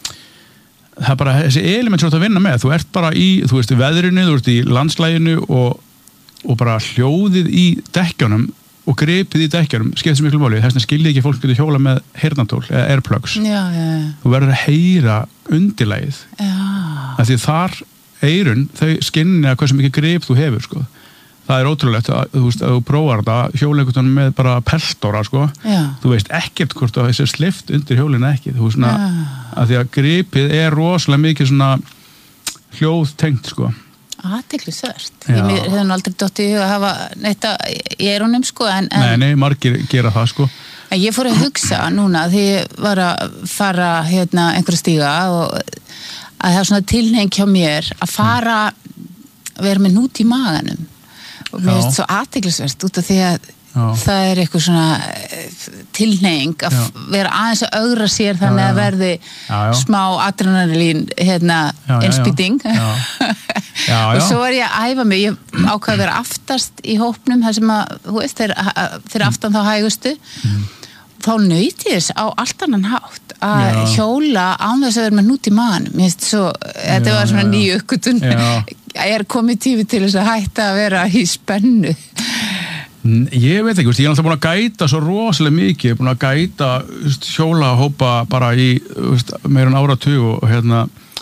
það er bara þessi element sem þú ert að vinna með, þú ert bara í þú veist, veðrinu, þú ert í landslæginu og, og bara hljóðið í dekkjunum og gripið í dekkjunum skiptir miklu máli, þess vegna skiljið ekki fólk getur hjóla með heyrnartól eða airplugs Já, já, þú verður að heyra undirlægið já. af því þar eyrun, þau skynja hversu mikið grip þú hefur sko. það er ótrúlegt að þú veist, að þú prófar þetta hjóla einhvern veginn með bara peltóra sko. Já. þú veist ekkert hvort það er slift undir hjólinu ekki þú veist svona, Já. af því að gripið er rosalega mikið svona hljóðtengt sko. Athyglisvert. Já. Ég mér hefði nú aldrei dottið í hug að hafa neitt að- í eyrunum sko, en, en nei, nei, margir gera það sko. En ég fór að hugsa núna því ég var að fara hérna einhverja stíga og að það er svona tilhneiging hjá mér að fara vera með nút í maganum og mér Já. finnst svo athyglisvert út af því að Já. það er eitthvað svona eh, tilhneiging að Já. f- vera aðeins að augra sér þannig Já, já. að verði Já, já. smá adrenalín hérna Já, já, já. innspýting Já. Já, og já. svo var ég að æfa mig ég ákvað að vera aftast í hópnum þar sem að, þú veist, þeir, þeir aftan þá hægustu Mm. þá nauti þess á allt annan hátt að Já. hjóla án þess að vera með nút í maðan mér finnst svo, þetta Já, var svona já. nýju uppgötun Já. er komið tífi til þess að hætta að vera í spennu N- Ég veit ekki, veist, ég er alltaf búin að gæta svo rosalega mikið, ég er búin að gæta veist, hjólahópa bara í veist, meira en áratug og hérna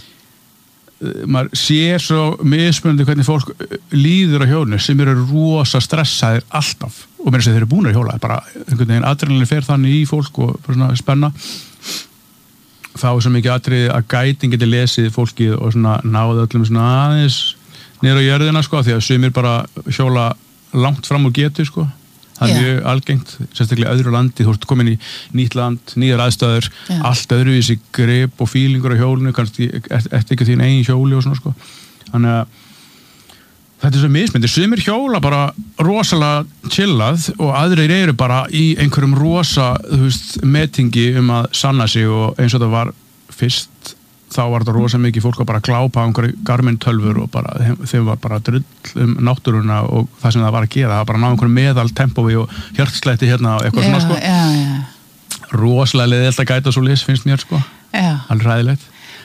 eh, maður sér svo mismunandi hvernig fólk líður á hjólinu sem eru rosa stressaðir alltaf og mér er að segja þeir eru búin að hjóla bara einhvern veginn adrenalin fer þannig í fólk og bara svona spenna þá er svo mikið atriði að gætin geti lesið fólkið og svona náðu öllum svona aðeins niður á jörðina sko því að sumir bara hjóla langt fram og getur sko það er Já. mjög algengt, sérstaklega öðru landi þú ert komin í nýtt land, nýjar aðstæður Já. allt öðruvísi grip og fílingur á hjólinu, kannski eftir ekki þín eigin hjóli og svona sko þannig að þetta er svo mismyndi, sumir hjóla bara rosalega chillað og aðrir eru bara í einhverjum rosa þú veist, metingi um að sanna sig og eins og það var fyrst þá var þetta rosa mikið fólk að bara glápa á einhverju Garmin tölvur og bara þeim, þeim var bara drull um náttúruna og það sem það var að gera, það var bara að ná einhverju meðal tempói og hjartslætti hérna og eitthvað svona sko já, já, rosalega leiðilt að gæta svo lis finnst mér sko já. alveg ræðilegt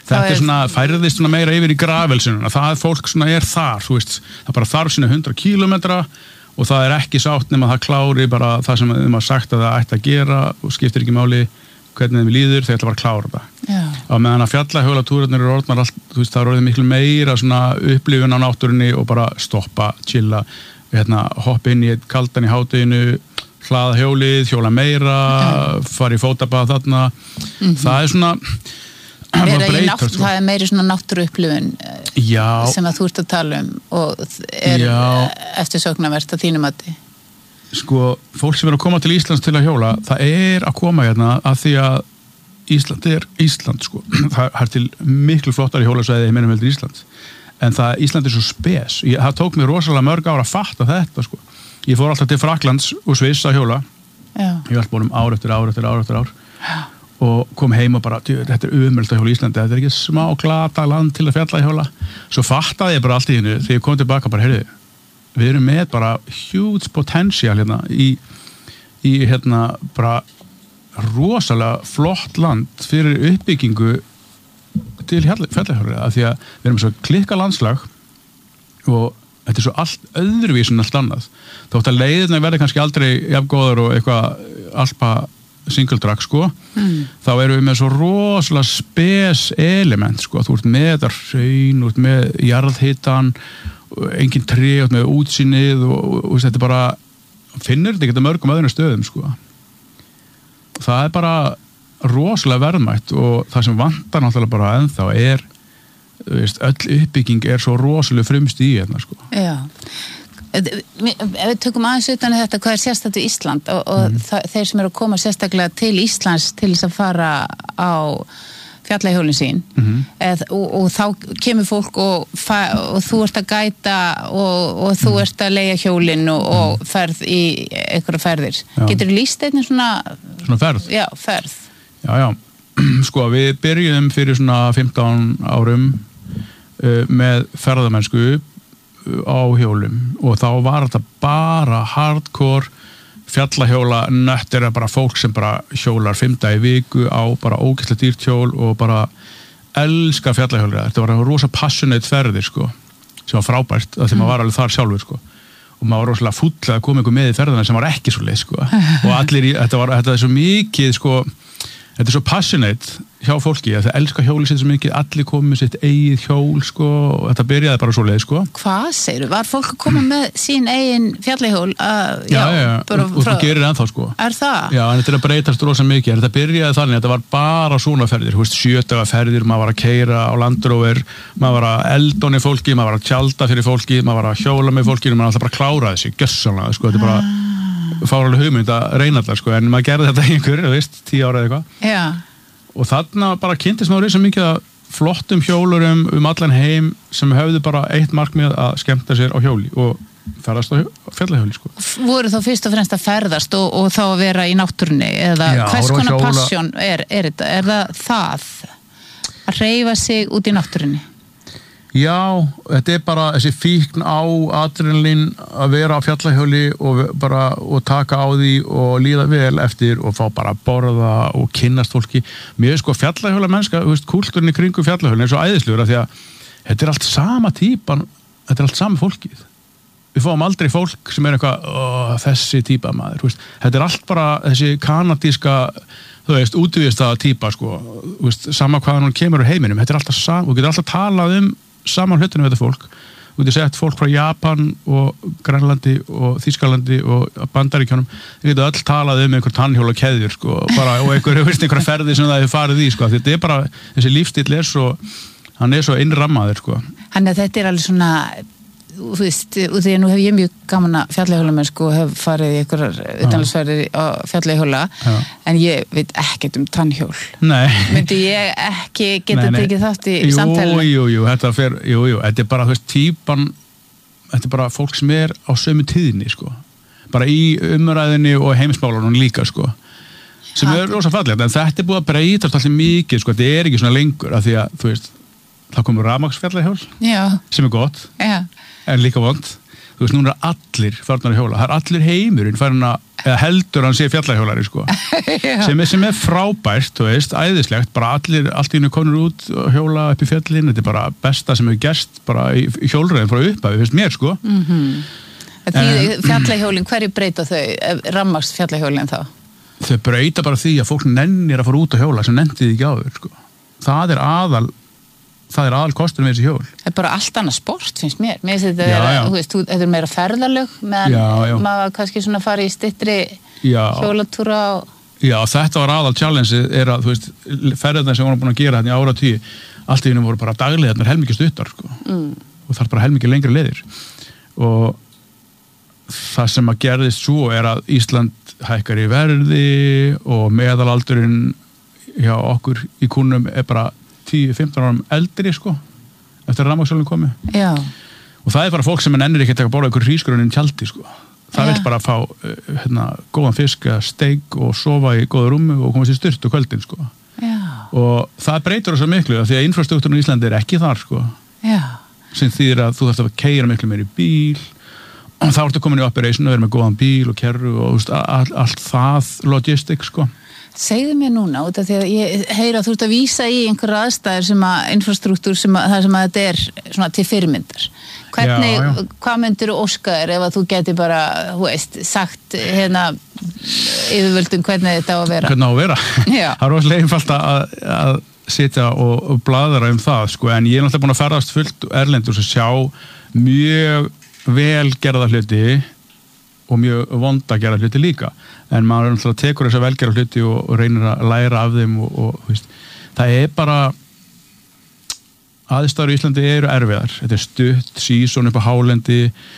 þetta er svona, færðist svona meira yfir í gravelsununa, það er fólk svona er þar, þú veist, það bara þarf sína hundrað kílómetra og það er ekki sátt nema það klári bara það sem þeim har sagt að það ætti að gera og skiptir ekki máli hvernig þeim líður, þeir ætla bara að klára það. Já. Og meðan að fjallahjólatúrarnir eru orðnar allt, þú veist, það er orðið miklu meira svona upplifun á náttúrunni og bara stoppa, chilla, hérna, hoppa inn í eitt kaldan í hádeginu, hlaða hjólið, hjóla meira, Já. Fara í fótabað þarna. Mm-hmm. Það er svona Breyta, nátt, það er meiri svona náttúruupplifun sem að þú ert að tala um og er Já. Eftir sóknarvert að þínum mati. Sko, fólk sem er að koma til Íslands til að hjóla, það er að koma hérna að því að Ísland er Ísland, sko. Það er til miklu flottari hjólasvæði í meinum heldur Ísland. En það, Ísland er svo spes. Ég, það tók mér rosalega mörg ára að fatta þetta, sko. Ég fór alltaf til Fraklands og Sviss að hjóla. Já. Ég var alltaf búin um ár eftir ár eftir ár eftir ár. Já. Og kom heim og bara, þetta er umöld að hjóla í Íslandi, þetta er ekki smá glata land til að fjalla að hjóla. Svo fattaði ég bara allt í hennu þegar ég kom tilbaka bara, heyrðu, við erum með bara huge potential hérna í, í hérna bara rosalega flott land fyrir uppbyggingu til fjallahjóla, af því að við erum svo klikka landslag og þetta er svo allt öðruvís en allt annað. Þótt að leiðina verði kannski aldrei jafngóðar og eitthvað alpa single track, sko, mm. þá erum við með svo rosalega spes element, sko, þú ert með þetta hraun, þú ert með jarðhitan, engin tré, þú ert með útsýnið og, og, og þetta er bara, finnur þetta ekki mörgum öðrum stöðum, sko. Það er bara rosalega verðmætt og það sem vantar náttúrulega bara ennþá er, þú veist, öll uppbygging er svo rosalega frumst í hérna, sko. Já. Ef við tökum aðeins utan þetta hvað er sérstætt við Ísland og, og mm. það, þeir sem eru að koma sérstaklega til Íslands til þess að fara á fjallahjólin sín mm-hmm. eð, og, og þá kemur fólk og, og þú ert að gæta og, og þú mm. ert að leigja hjólin og, og ferð í einhverja ferðir. Já. Getur þú lýst einnig svona svona ferð? Já, ferð. Já, já. Sko, við byrjuðum fyrir svona fimmtán árum uh, með ferðamennsku á hjólum og þá var þetta bara hardcore fjallahjóla nöttir er bara fólk sem bara hjólar fimm daga í viku á bara ógeðslega dýrt hjól og bara elskar fjallahjóla. Þetta var rosa passionate ferðir, sko, sem var frábært að því mm. maður var alveg þar sjálfur, sko, og maður var rosalega fúll að koma ykkur með í ferðina sem var ekki svo leið, sko, og allir í, þetta var, þetta er svo mikið, sko, þetta er svo passionate hjá fólki að það elskar hjóli sitt svo mikið, allir komið sitt eigið hjól, sko, og þetta byrjaði bara svo leið, sko. Hvað segirðu? Var fólk að koma með sín eigin fjallahjól? Uh, já, já, já, og, og þú gerir ennþá, sko. Er það? Já, en þetta er að breytast rosa mikið. Þetta byrjaði þannig, þetta var bara svona ferðir, þú veist, sjödaga ferðir, maður var að keyra á Land Rover, maður var að eldóni fólki, maður var að tjalda fyrir fólki, maður var að hjóla með fólki, maður alltaf bara kláraði sig, gjössanlega, sko, þetta er bara fáralegu hugmynd að reyna allar, sko, en maður gerði þetta einhver, þú veist, tíu ára eða eitthvað. Já. Og þarna bara kynntist maður svo mikið að flottum hjólurum um allan heim sem höfðu bara eitt markmið að skemmta sér á hjóli og ferðast á fjallahjóli, sko. Voru þá fyrst og fremst að ferðast og, og þá að vera í náttúrunni eða Já, hvers konar passion er, er, er, er það það að hreyfa sig út í náttúrunni? Já, þetta er bara þessi fíkn á adrenalín að vera á fjallahjóli og bara og taka á því og líða vel eftir og fá bara að borða og kynnast fólki. Mér er sko fjallahjóla mennska, þú veist, kúltúrin í kringum fjallahjólin er svo æðislegur af því að þetta er allt sama típan, þetta er allt sama fólkið. Við fáum aldrei fólk sem er eitthvað, ó, þessi típa maður, þú veist. Þetta er allt bara þessi kanadíska, þú veist, útvista típa, sko, þú veist, sama hvaðan hún kemur úr heiminum, þetta er alltaf sama, þú getur alltaf talað um saman hlutinu við þetta fólk. Þú getur sett fólk frá Japan og Grænlandi og Þýskalandi og Bandaríkjunum. Þið getur öll talað um einhver tannhjóla keðjur, sko, bara, og einhver, veist, einhver ferði sem það hefur farið í, sko. Þetta er bara, þessi lífstíll er svo, hann er svo innrammaður, sko. Þannig að þetta er alveg svona, þú veist, og því að nú hef ég mjög gaman að fjallahjóla sko, hef farið í einhverjar utanlandsferðir á fjallahjóla, en ég veit ekkert um tannhjól. Nei. Myndi ég ekki geta nei, nei. tekið þátt í jú, samtælinu? Jú, jú, þetta fer, jú, jú, þetta er bara, þú veist, típan, þetta er bara fólk sem er á sömu tíðinni, sko. Bara í umræðinni og heimsmálunum líka, sko. Sem ja. er rosa fallegt, en þetta er búið að breytast allir mikið, sko, þetta er ekki svona lengur, af því að, þú veist, þá komur rafmagnsfjallahjól, sem er gott. Já. En líka vond. Þú þú veist, núna er allir farnar að hjóla, það er allir heimurinn farin að, eða heldur hann sé fjallahjólari sko, sem er, sem er frábært, þú veist, æðislegt, bara allir, allt í hennu konur út og hjóla upp í fjallin, þetta er bara besta sem hefur gerst bara í, í hjólreiðin frá upphafi, finnst mér sko. Mm-hmm. Því fjallahjólin, hverju breyta þau, rammast fjallahjólin þá? Þau breyta bara því að fólk nennir að fara út að hjóla sem nennti ekki áður sko. Það er aðal það er aðal kostur með þessi hjól. Það er bara allt annað sport, finnst mér. Mér finnst þetta vera, þú veist, þetta er meira ferðalög meðan já, já. maður kannski svona fari í styttri hjólatúra og... Já, þetta var aðal challenge er að, þú veist, ferðarna sem vorum búin að gera hérna í áratugum, allt í einu voru bara daglega þarna helmingi stuttar, sko. Mm. Og það er bara helmingi lengri leiðir. Og það sem að gerðist svo er að Ísland hækkar í verði og meðalaldurinn hjá okkur í kúnum er bara tíu til fimmtán árum eldri sko eftir að rafmagnssölun komi. Já. Og það er bara fólk sem ennir ekki að taka bóla ykkur hrísgrunnin tjaldi sko. Það Já. Vil bara fá hérna, góðan fisk, steik og sofa í góða rúmi og komast í styrt og kvöldin sko. Já. Og það breytur þess að miklu því að infrastruktúrun í Íslandi er ekki þar sko. Já. Sem þýðir að þú þarfst að keyra miklu meir í bíl og þá ertu komin í operation og verið með góðan bíl og kerru og veist, all, allt það logistik sko. Segðu mér núna, út af því að ég heyra að þú ert að vísa í einhverja aðstæður sem að infrastruktúr sem að það sem að þetta er svona til fyrirmyndar. Hvernig, já, já. Hvað myndir þú óska þér ef að þú geti bara, þú veist, sagt hérna yfirvöldum hvernig þetta á að vera? Hvernig á að vera? Já. Það er rosalega einfalt að, að sitja og, og bladra um það, sko, en ég er náttúrulega búin að ferðast fullt erlendur sem sjá mjög vel gerða hluti og mjög vonda að gera hluti líka. En maður er náttúrulega tekur þess að velgera hluti og, og reynir að læra af þeim og, og veist, það er bara aðstæður í Íslandi eru erfiðar. Þetta er stutt, sísón upp á hálendi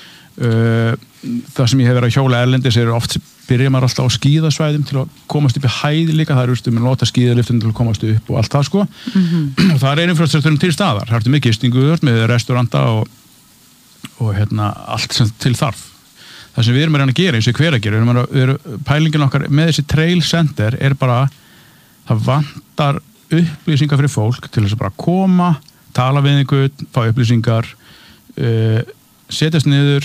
uh, það sem ég hef verið að hjóla erlendis er oft byrjar maður alltaf á skíðasvæðum til að komast upp í hæð líka, það eru stu með nota skíðaliftin til að komast upp og allt það sko. Mm-hmm. Og það er infrastruktúrum til staðar, það er með gistingu með restauranta og, og hérna allt sem til þarf. Það sem við erum að reyna að gera eins og hver að gera, við erum að, við erum, pælingin okkar með þessi trail center er bara, það vantar upplýsingar fyrir fólk til þess að bara koma, tala við einhvern, fá upplýsingar, uh, setjast niður,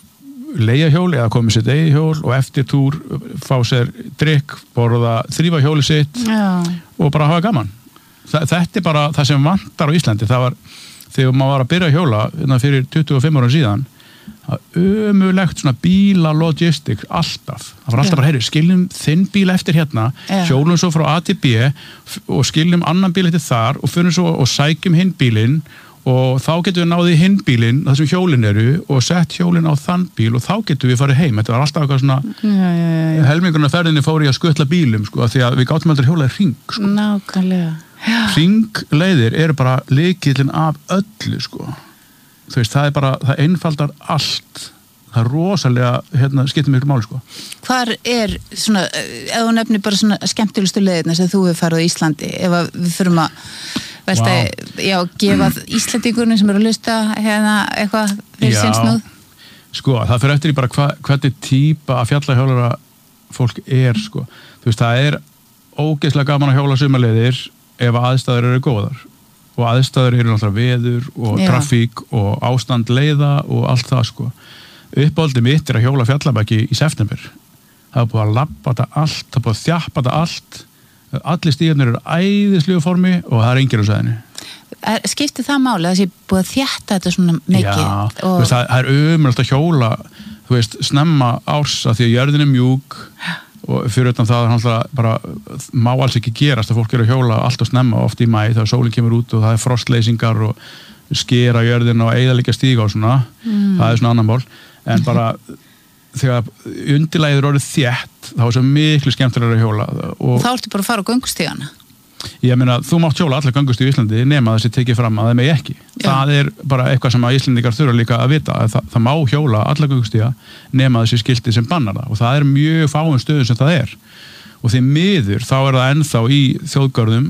leigja hjól eða komið sitt eigi hjól og eftir túr fá sér drikk, borða, þrífa hjóli sitt Já. Og bara hafa gaman. Þa, þetta er bara það sem vantar á Íslandi. Það var, þegar maður var að byrja að hjóla fyrir tuttugu og fimm ára síðan, það ömulegt svona bíla logistik alltaf, það var alltaf bara heyri, skiljum þinn bíl eftir hérna, Já. Hjólum svo frá A til B og skiljum annan bíl eftir þar og fyrir svo og sækjum hinn bílinn og þá getum við náðið hinn bílinn það sem hjólinn eru og sett hjólinn á þann bíl og þá getum við farið heim. Þetta var alltaf eitthvað svona já, já, já. Helmingurinn af ferðinni fór í að skutla bílum sko, því að við gátum aldrei hjólað í hring sko. Nákvæmlega. Hringleiðir eru bara lykillinn af öllu sko. Þú veist, það er bara, það einfaldar allt. Það er rosalega, hérna, skiptir mjög máli, sko. Hvar er, svona, ef þú nefnir bara svona skemmtilegustu leiðina sem þú hefur farið á Íslandi, ef við förum að velta, wow. já, gefa Íslandingurinn sem eru að hlusta, hérna, eitthvað fyrir sinnsnúð? Sko, það fyrir eftir í bara hva, hvernig típa af fjallahjólara fólk er, sko. Þú veist, það er ógeðslega gaman að hjóla sumarleiðir ef aðstæður eru góðar. Og aðstæður eru náttúrulega veður og Já. Trafík og ástand leiða og allt það sko. Uppáldið mitt er að hjóla fjallabæki í september. Það er búið að labba þetta allt, það er búið að þjappa þetta allt. Allir stígarnir eru æðislegu formi og það er enginn á sæðinni. Skiptir það máli að það sé búið að þjætta þetta svona mikið? Já, og... þú veist, það er umrætt að hjóla, þú veist, snemma árs að því að jörðin er mjúk og fyrir utan það er náttúrulega bara má alls ekki gerast að fólk eru að hjóla allt og snemma oft í mæ þegar sólinn kemur út og það er frostleysingar og skera jörðin og eyðileggja stíga og svona mm. það er svona annan mál en bara þegar undirlagið er orðið þétt þá er svo miklu skemmtilega að hjóla og þá ertu bara að fara á göngustígana ég meina þú mátt hjóla allar göngustíg í Íslandi nema þessi tekið fram að það megi ekki Já. Það er bara eitthvað sem að Íslandingar þurfa líka að vita að það, það má hjóla allar göngustíga nema þessi skilti sem bannar það og það er mjög fáum stöðum sem það er og því miður þá er það ennþá í þjóðgörðum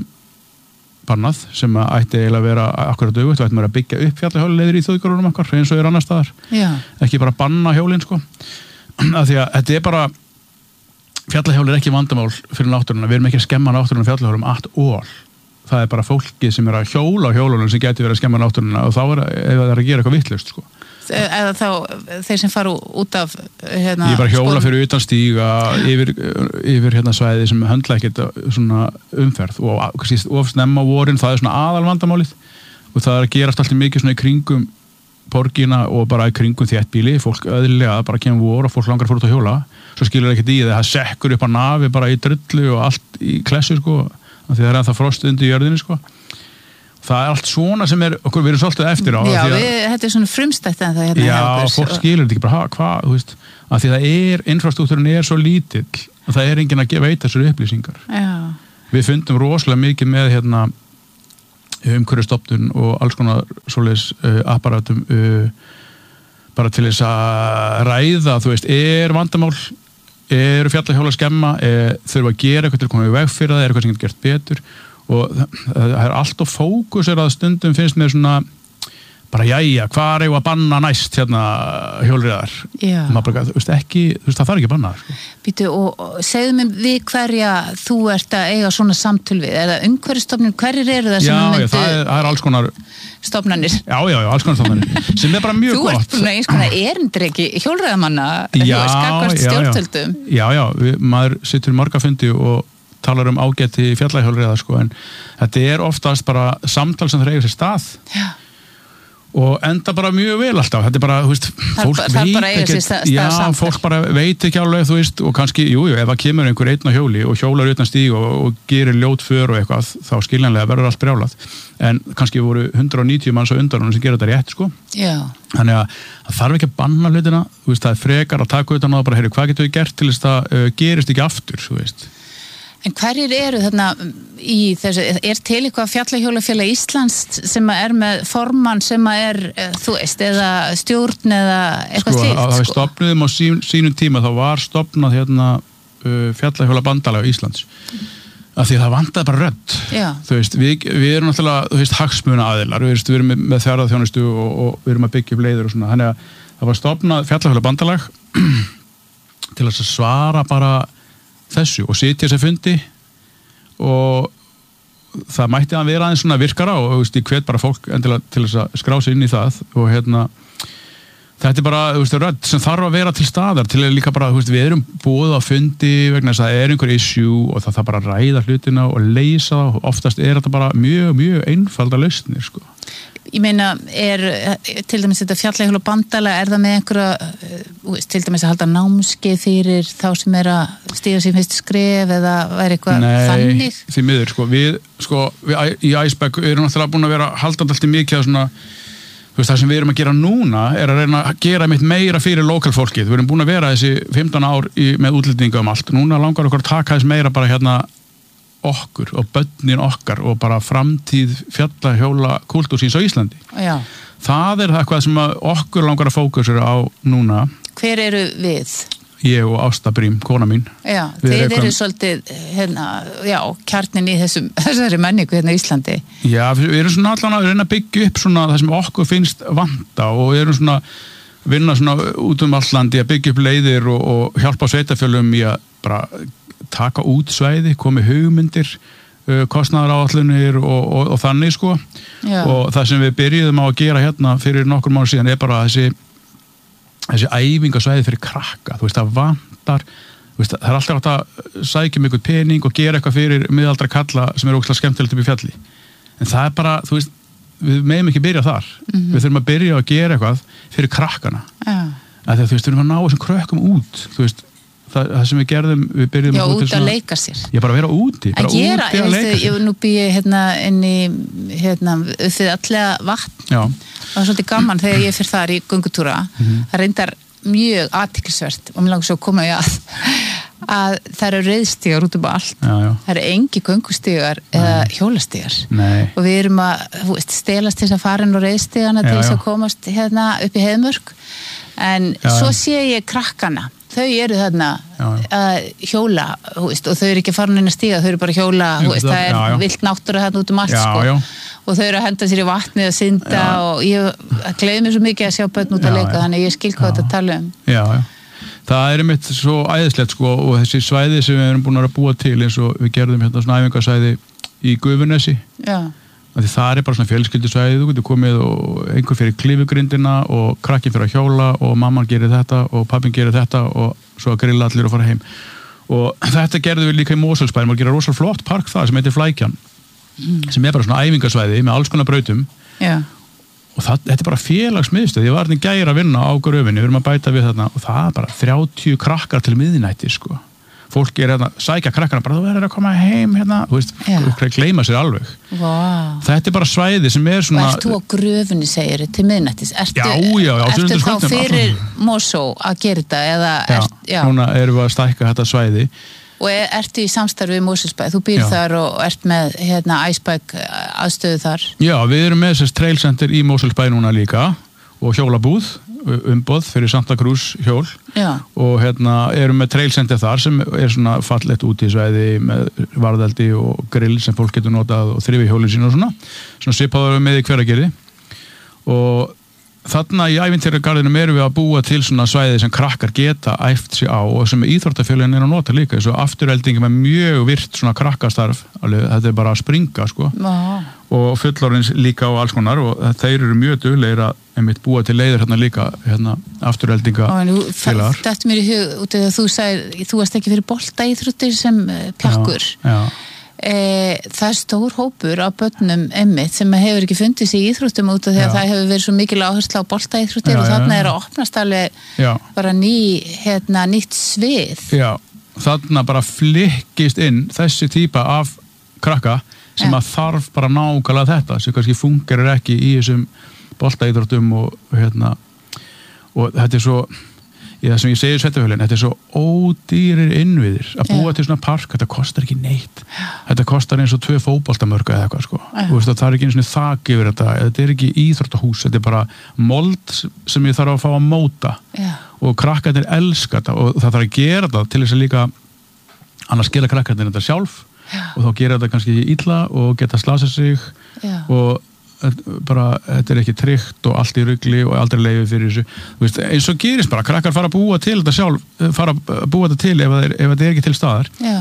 bannað sem að ætti eiginlega að vera akkurat auðvitað, við ættum að byggja upp fjallahjóluleiðir í þjóðgörðunum okkar eins og er annar staðar Já. Ekki bara banna hjólin sko að því að þetta er bara fjallahjól er ekki vandamál fyrir náttúruna, við erum ekki að skemma náttúruna fjallahjólum at all. Það er bara fólki sem er að hjóla á hjólunum sem getur verið að skemma náttúruna og þá er, ef það er að gera eitthvað vitlaust sko. eða þá þeir sem fara út af hérna, ég bara hjóla fyrir utan stíga yfir, yfir hérna svæði sem höndla ekkert svona umferð og of snemma vorin, það er svona aðalvandamálið og það er að gerast alltaf mikið svona í kringum borgina og bara í kringum þéttbýli, fólk öðrulega bara kemur vor og fólk langar að fór út að hjóla svo skilur ekkert í það, það sekkur upp á nafi bara í drullu og allt í klessu sko, af því það er ennþá frost undir jörðinni sko. Það er allt svona sem er, okkur við erum svolítið eftir á. Já, að, við, þetta er svona frumstætt en það hérna. Já, fólk skilur þetta ekki bara, hvað, þú veist, af því það er, infrastruktúrin er svo lítill að það er enginn að veita þessar upplýsingar. Já. Við fundum rosalega mikið með hérna umhverfisstofnun og alls konar svoleiðis uh, apparatum uh, bara til þess að ræða, þú veist, er vandamál, eru fjallahjóla skemma, er, þurfa að gera eitthvað til að koma í veg fyrir það, er eitthvað sem getur gert betur og það er alltaf fókus er að stundum finnst mér svona bara jæja, hvað er ég að banna næst hérna hjólriðar bara, þú veist ekki, þú veist það þarf ekki að banna sko. Býtu og, og segðu mér við hverja þú ert að eiga svona samtöl við, er það umhverfisstofnun, hverjir eru það sem já, myndu já, það er, það er alls konar stofnanir já, já, já, alls konar stofnanir sem er bara mjög þú gott ert búin að eins konar erindreki hjólriðamanna, þú veist skakvart stjórnvöldum já, já, við, maður sittur í marga fundi og talar um ágæti fjallahjólriða sko, en þetta er oftast bara samtal sem það eiga sér stað já. Og enda bara mjög vel alltaf, þetta er bara, þú veist, fólk það veit ekki, stað, já, fólk bara veit ekki alveg, þú veist, og kannski, jú, jú, ef það kemur einhver einn á hjóli og hjólar utan stíg og, og gerir ljót för og eitthvað, þá skiljanlega verður allt brjálað, en kannski voru hundrað og níutíu manns á undan honum sem gera þetta rétt, sko. Já. Þannig að það þarf ekki að banna hlutina, þú veist, það er frekar að taka utan á það bara, heyri, hvað getur við gert til þess að uh, gerist ekki aftur, þú veist. En hverjir eru þarna í þessu, er til eitthvað fjallahjólafélag Íslands sem er með formann sem er, þú veist, eða stjórn eða eitthvað slíkt? Sko, að við stofnuðum á sín, sínum tíma, þá var stofnað hérna uh, fjallahjólabandalag Íslands. Mm. Af því það vantaði bara rödd. Já. Þú veist, við, við erum náttúrulega, þú veist, hagsmuna aðilar, við, við erum með, með fjárðarþjónustu og, og við erum að byggja upp leiðir og svona, þannig að það var stofnað fjallahjólabandalag til að svara bara þessu og sitja þess að fundi og það mætti að vera aðeins svona virkara og veist, ég hvet bara fólk endilega til þess að skrá sig inn í það og hérna þetta er bara, þú veist, rödd sem þarf að vera til staðar til að líka bara, þú veist, við erum búið á fundi vegna þess að það er einhver issue og það þarf bara að ræða hlutina og leysa og oftast er þetta bara mjög, mjög einfalda lausnir, sko. Ég meina, er til dæmis þetta fjallahjóla bandala, er það með einhverja, til dæmis að halda námskeið fyrir þá sem er að stíga sér fyrst skref eða væri eitthvað Nei, þannig? Nei, því miður, sko, við, sko, við í Iceberg erum náttúrulega búin að vera haldandi alltaf mikið að svona, þú veist, það sem við erum að gera núna er að reyna að gera mitt meira fyrir lokalfólkið, við erum búin að vera þessi fimmtán ár í, með útlendinga um allt, núna langar okkur að taka þess meira bara hérna okkur og börnin okkar og bara framtíð fjallahjóla kultúrsins á Íslandi. Já. Það er það eitthvað sem okkur langar að fókusera á núna. Hver eru við? Ég og Ásta Brím, kona mín. Já, við þið eru svolítið hérna, já, kjarnin í þessum, þessari menningu hérna í Íslandi. Já, við erum svona allan að reyna að byggja upp svona það sem okkur finnst vanta og við erum svona vinna svona út um allandi að byggja upp leiðir og, og hjálpa sveitafjölum í að bara taka út svæði, komi hugmyndir uh, kostnaðaráætlunir og, og, og þannig sko Já. Og það sem við byrjuðum á að gera hérna fyrir nokkur mánuð síðan er bara þessi þessi æfingasvæði fyrir krakka, þú veist það vantar þú veist, það er alltaf átt að sækja um einhvern pening og gera eitthvað fyrir miðaldra kalla sem er ógeðslega skemmtilegt upp í fjalli en það er bara, þú veist, við meðum ekki byrja þar, mm-hmm. við þurfum að byrja að gera eitthvað fyrir krakkana Já. Að því að þú veist, við erum að ná þessum krökkum út þú veist Það, það sem við gerðum, við byrjum Já, að út að leika sér. Já, bara að vera úti, bara gera, úti að leika sér. Ég nú býi hérna inn í, hérna, uppið allega vatn. Já. Það var svolítið gaman þegar ég fyrir þar í göngutúra. Mm-hmm. Það reyndar mjög athyglisvert og mér langar svo að koma í að að það eru reiðstígar út um allt. Já, já. Það eru engi göngustígar eða hjólastígar. Nei. Og við erum að, þú veist, stelast til þess að fara inn á reiðstígana til þess að komast hérna upp í Heiðmörk. En já, svo já. Sé ég krakkana. Þau eru þarna að hjóla veist, og þau eru ekki að fara inn að stíga, þau eru bara að hjóla, veist, það er já, já. Vilt náttúra þarna út um allt já, sko. Já. Og þau eru að henda sér í vatnið að synda já. Og ég gleði mér svo mikið að sjá börn út að leika, þannig ég skil hvað þetta tala um. Já, já. Það er einmitt svo æðislegt sko og þessi svæði sem við erum búin að búa til eins og við gerðum hérna svona æfingasvæði í Gufunesi Því það er bara svona fjölskyldusvæði, þú getur komið og einhver fyrir klifugrindina og krakkin fyrir að hjóla og mamman gerir þetta og pappin gerir þetta og svo að grilla allir og fara heim. Og þetta gerðum við líka í Mosfellsbæ, maður gerir rosalega flott park það sem heitir Flækjan, mm. sem er bara svona æfingasvæði með alls konar brautum. Já. Og það, þetta er bara félagsmiðstöð, ég var þarna í gær að vinna á Gröfinni, við erum að bæta við þarna og það er bara þrjátíu krakkar til miðnætti, sko. Fólk er hérna, sækja krakkana bara, þú verður að koma heim hérna, þú veist, þú gleyma sér alveg. Wow. Þetta er bara svæði sem er svona... Og ert þú á Gröfinni, segir þið, til miðnættis? Ertu, já, já, já. Ertu þá fyrir Mosó að gera þetta? Eða já, ert, já, núna erum við að stækka þetta svæði. Og ertu í samstarfi við Mosfellsbæ? Þú býr já. Þar og ert með, hérna, Iceberg aðstöðu þar? Já, við erum með þess Trail Center í Mosfellsbæ núna líka og hjólabúð, umboð fyrir Santa Cruz hjól já. Og hérna erum með Trail Center þar sem er svona fallegt út í svæði með varðeldi og grill sem fólk getur notað og þrifi hjólinn sín og svona svona svipaður með í Hveragerði og þarna í ævintýragarðinum erum við að búa til svona svæði sem krakkar geta æft sig á og sem íþróttafélagin er að nota líka eins og afturheldingi með mjög virt svona krakkastarf, alveg, þetta er bara að springa sko ah. og fullorðins líka og alls konar og þeir eru mjög duglegir að einmitt búa til leiðir hérna líka hérna afturheldinga félagar. Þetta er mér í hug út af að þú sagðir, þú varst ekki fyrir boltaíþróttir sem pjakkur. Já, já. E, það er stór hópur á börnum einmitt sem hefur ekki fundið sig í íþróttum út af því að já. Það hefur verið svo mikil áherslu á boltaíþróttir og þarna er að opnast alveg já. Bara ný, hérna, nýtt svið. Já, þarna bara flikkist inn þessi típa af krakka sem já. Að þarf bara nákvæmlega þetta sem kannski fungerir ekki í þessum boltaíþróttum og hérna og þetta er svo í það sem ég segi sveitafjölinn, þetta er svo ódýrir innviðir að búa yeah. til svona park, þetta kostar ekki neitt þetta kostar eins og tvö fótboltamörk eða eitthvað sko, yeah. þú veist að það er ekki eins og þak yfir þetta, þetta er ekki íþróttahús þetta er bara mold sem ég þarf að fá að móta yeah. og krakkarnir elska þetta og það þarf að gera þetta til þess að líka annars gera krakkarnir þetta sjálf yeah. og þá gera þetta kannski illa og geta slasað sig yeah. og bara, þetta er ekki tryggt og allt í rugli og aldrei leyfi fyrir þessu veist, eins og gerist bara, krakkar fara að búa til þetta sjálf fara að búa þetta til ef þetta er, er ekki til staðar Já.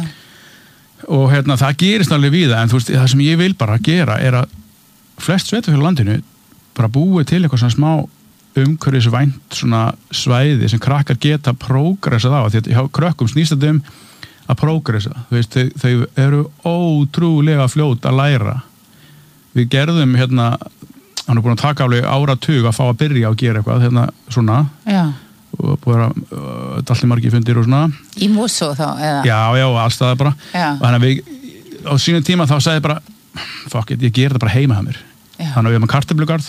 Og hérna, það gerist alveg við það en þú veist, það sem ég vil bara gera er að flest sveitafélag á landinu bara búi til eitthvað svona smá umhverfisvænt svona svæði sem krakkar geta prógressað á því að hjá krökkum snýst þetta um að prógressa, þú veist, þau, þau eru ótrúlega fljót að læra við gerðum hérna hann er búin að taka alveg áratug að fá að byrja að gera eitthvað hérna svona já. Og búin að uh, dalli margir fundir og svona í Mosó þá eða? Já, já, allstaðar bara og þannig að við á sínum tíma þá sagði bara fuck it, ég ger þetta bara heima hjá mér þannig að við erum að kartöflugarð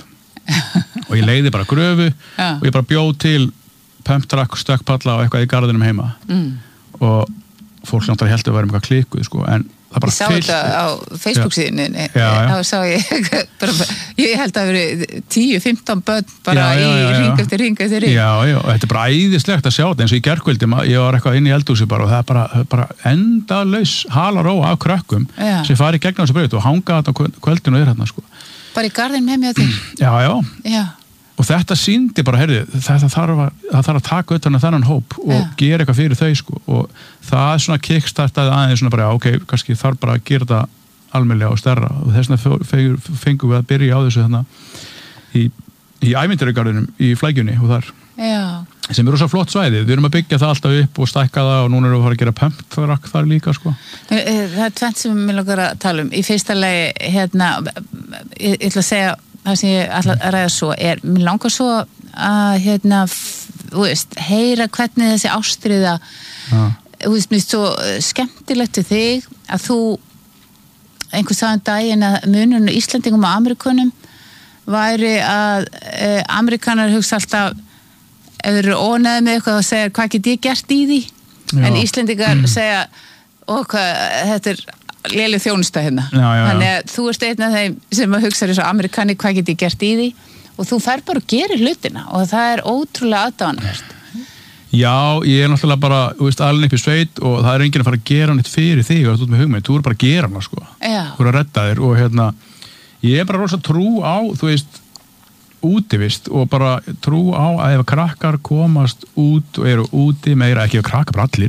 og ég leiði bara gröfu já. Og ég bara bjóð til pumptrack, stökkpalla og eitthvað í garðinum heima mm. og fólk náttúrulega heldur að vera með eitthvað klikuð sko en ég sá þetta á Facebook síðunni þá sá ég bara, ég held að veri tíu fimmtán börn bara já, já, já, í ring eftir ring eftir ring já, já, og þetta er bara æðislegt að sjá þetta eins og í gærkvöldi, ég var eitthvað inn í eldhúsi bara og það er bara, bara endalaus halaró af krökkum já. Sem fari gegn á þessu braut og hanga þetta kvöldinu og er hérna sko bara í garðin með mig á þig já, já, já. Og þetta sýndi bara, heyrði, það þarf að, það þarf að taka utan að þennan hóp og ja. Gera eitthvað fyrir þau sko og það er svona kickstartaði aðeins svona bara, ok, kannski þarf bara að gera þetta almennilega og stærra og þess vegna fengum við að byrja á þessu þarna í, í ævintýragarðinum í Flækjunni og þar Já. Sem er rosa flott svæði, við erum að byggja það alltaf upp og stækka það og núna erum við að fara að gera pumptrack þar líka sko. Það er tvennt sem við langar að tala um í fyrsta lagi, hérna ég, ég ætla að segja það sem ég ætla að ræða svo er, mér langar svo að hérna, þú veist, heyra hvernig þessi ástriða ja. Þú veist, mér er svo skemmtilegt til þig að þú einhvers sagðan daginn að munurinn á Íslendingum og Amerikunum væri að e, Amerikanar hugsa alltaf ef þeir eru ónæði með eitthvað og segja hvað get ég gert í því já. En Íslendingar mm. segja ó, hvað, þetta er léleg þjónusta hérna já, já, já. Þannig að þú ert einn af þeim sem að hugsa þessu Amerikani hvað get ég gert í því og þú fer bara og gerir hlutina og það er ótrúlega aðdáanvert Já, ég er náttúrulega bara þú veist, alveg upp í sveit og það er enginn að fara að gera neitt fyrir þig og þú ert með hugmynd, þú er bara að gera hana sko já. Þú er að redda þér og hérna ég er bara rosa trú á, þú veist útivist og bara trú á að ef krakkar komast út og eru úti meira, ekki ef krakkar bara allir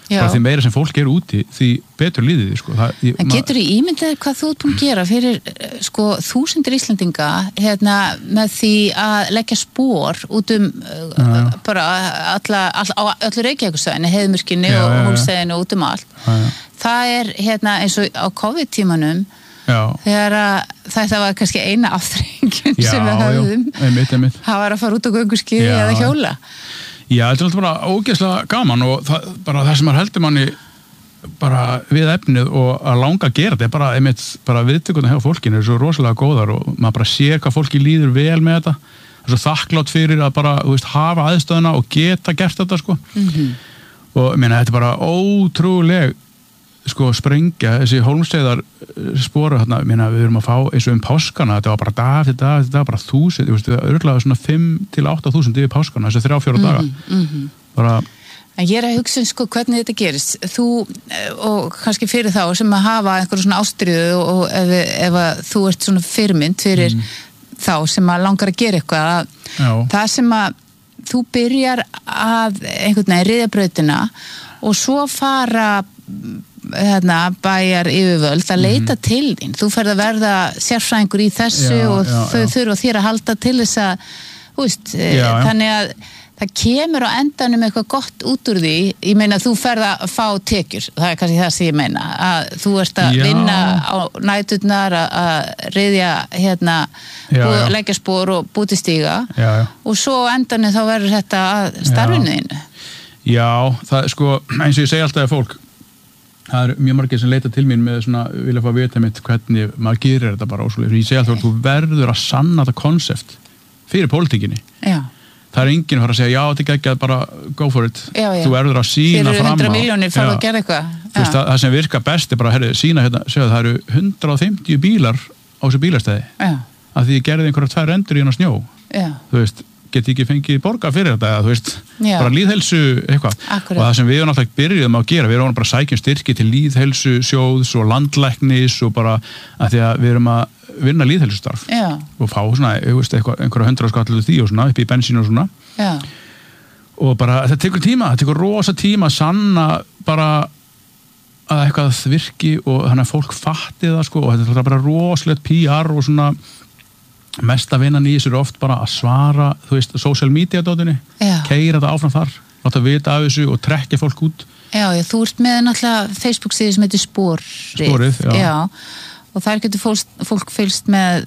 bara því meira sem fólk er úti því betur líðið því sko. Það, ég, en getur þú ímyndið hvað þú ert búin að gera fyrir sko þúsundir Íslendinga hérna með því að leggja spor út um já, já. bara alla, all, á öllu Reykjavíkursvæðinu, Heiðmörkinni og Hólmsheiðinni og út um allt já, já. Það er hérna eins og á COVID-tímanum já. Þegar að þetta var kannski eina afþrengin sem við höfðum einmitt, einmitt. Það var að fara út á gönguskíði eða hjóla. Já, þetta er alltaf bara ógeðslega gaman og það, bara það sem maður heldur manni bara við efnið og að langa að gera þetta er bara, einmitt, bara viðtökurnar hjá fólkinu er svo rosalega góðar og maður bara sér hvað fólki líður vel með þetta. Það er svo þakklátt fyrir að bara, þú veist, hafa aðstöðuna og geta gert þetta, sko. Mm-hmm. Og, ég meina, þetta er bara ótrúleg, sko, sprengja, þessi Hólmsheiðar sporu, hérna, ég meina, við erum að fá eins og um páskana, þetta var bara dag eftir dag, þetta var bara þúsund, ég veist, örgulega svona fimm til átta þúsund yfir páskana, þessi þrjá, fjóra daga. Mm-hmm. Bara... En ég er að hugsa, sko, hvernig þetta gerist. Þú, og kannski fyrir þá, sem að hafa einhverjum svona ástriðu og ef, ef að þú ert svona fyrirmynd fyrir mm. þá sem að langar að gera eitthvað, að það sem að þú byrjar að einhvern veginn riðja brautina og svo fara hérna, bæjar yfirvöld að leita mm. til þín. Þú ferð að verða sérfræðingur í þessu já, og já, þau já. Þurfa þér að halda til þess að, þú veist, já, þannig að það kemur á endanum eitthvað gott út úr því. Ég meina, þú ferð að fá tekjur, það er kannski það sem ég meina, að þú ert að já. Vinna á næturnar, að riðja, hérna, já, bú, leggja spor og búti stíga já, já. Og svo á endanum þá verður þetta að starfinu þínu. Já, það er sko, eins og ég segi alltaf að fólk, það er mjög margir sem leita til mín með svona, vilja fá að vita mitt hvernig maður gerir þetta bara ósvöld. Ég segi alltaf að þú verður að sanna þetta konsept fyrir pólitíkinni. Já. Það er enginn að fara að segja, já, þetta er ekki að bara go for it. Já, já. Þú verður að sína fram á. Fyrir hundra miljónir fara að gera eitthvað. Það, það sem virkar best er bara, herri, sína hérna, segja það eru hundrað og fimmtíu bílar á þessu bílastæði. Já. Að því ég gerði einhverja tvær endur í hann á snjó. Já. Þú veist, geti ekki fengið borga fyrir þetta, eða, þú veist, já. Bara lýðhelsu eitthvað. Akkurat. Og það sem við erum alltaf byrjuðum að gera, við erum bara að sækja styrki til lýðhelsu sjóðs og landlæknis og bara að því að við erum að vinna lýðhelsustarf og fá svona, veist, eitthvað, einhverja hundra skallið því og svona, upp í bensínu og svona. Já. Og bara, þetta tekur tíma, þetta tekur rosa tíma að sanna bara að eitthvað virki og þannig að fólk fatti það, sko, og þetta er bara rosalegt P R og svona mesta vinnan í þessu er oft bara að svara, þú veist, social media dótinu, keyra þetta áfram þar, láta vita af þessu og trekkja fólk út. Já, já, þú ert með náttúrulega Facebook-síðu sem heitir Sporið. Sporið, já. Já. Og þar getur fólk, fólk fylgst með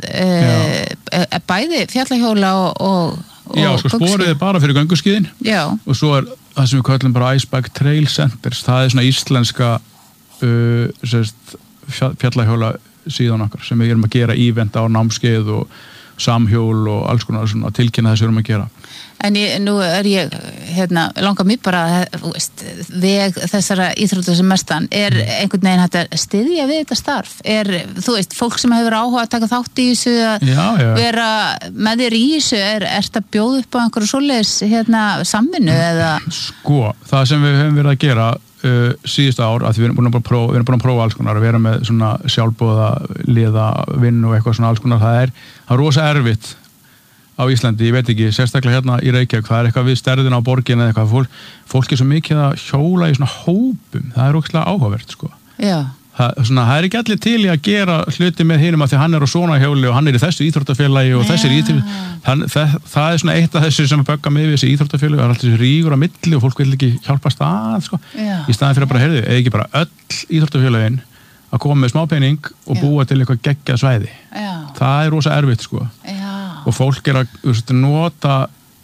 uh, bæði fjallahjóla og, og, og já, sko Sporið er bara fyrir gönguskíðin. Já. Og svo er það sem við kallum bara Iceberg Trail Centers, það er svona íslenska uh, sérst, fjallahjóla síðan okkar sem við erum að gera ívent á námskeið og samhjól og alls konar svona tilkynna þess við erum að gera. En ég, nú er ég, hérna, langar mér bara, þú veist, veg þessara íþróttur sem mestan, er einhvern veginn hægt að styðja við þetta starf? Er, þú veist, fólk sem hefur áhuga að taka þátt í þessu, að já, já. Vera með þér í þessu, er, er þetta bjóð upp á einhverju svoleiðis, hérna, samvinnu eða? Sko, það sem við höfum verið að gera uh, síðustu ár, að við erum búin að prófa, við erum búin að prófa alls konar, að vera með svona sjálfboða, liða, vinnu og eitthvað svona alls konar, það er, það er rosa erfitt á Íslandi, ég veit ekki, sérstaklega hérna í Reykjavík, það er eitthvað við stærðina á borgin eða eitthvað, fólk, fólk er svo mikið að hjóla í svona hópum, það er ógeðslega áhugavert, sko. Já. Það, svona, það er ekki allir til í að gera hluti með hinum að því hann er á svona hjóli og hann er í þessu íþróttafélagi og þessi er íþróttafélagi, það, það, það er svona eitt af þessu sem böggar mig við þessi íþróttafélagi, það er alltaf þessi rígur á milli og fólk vil ekki hjálpast að, sko. Já. Í staðin fyrir að bara, heyrðu, eða ekki bara öll íþróttafélagin að koma með smá pening og Já. Búa til eitthvað geggjað svæði. Já. Það er rosa erfitt, sko. Já. Og fólk er að veist, nota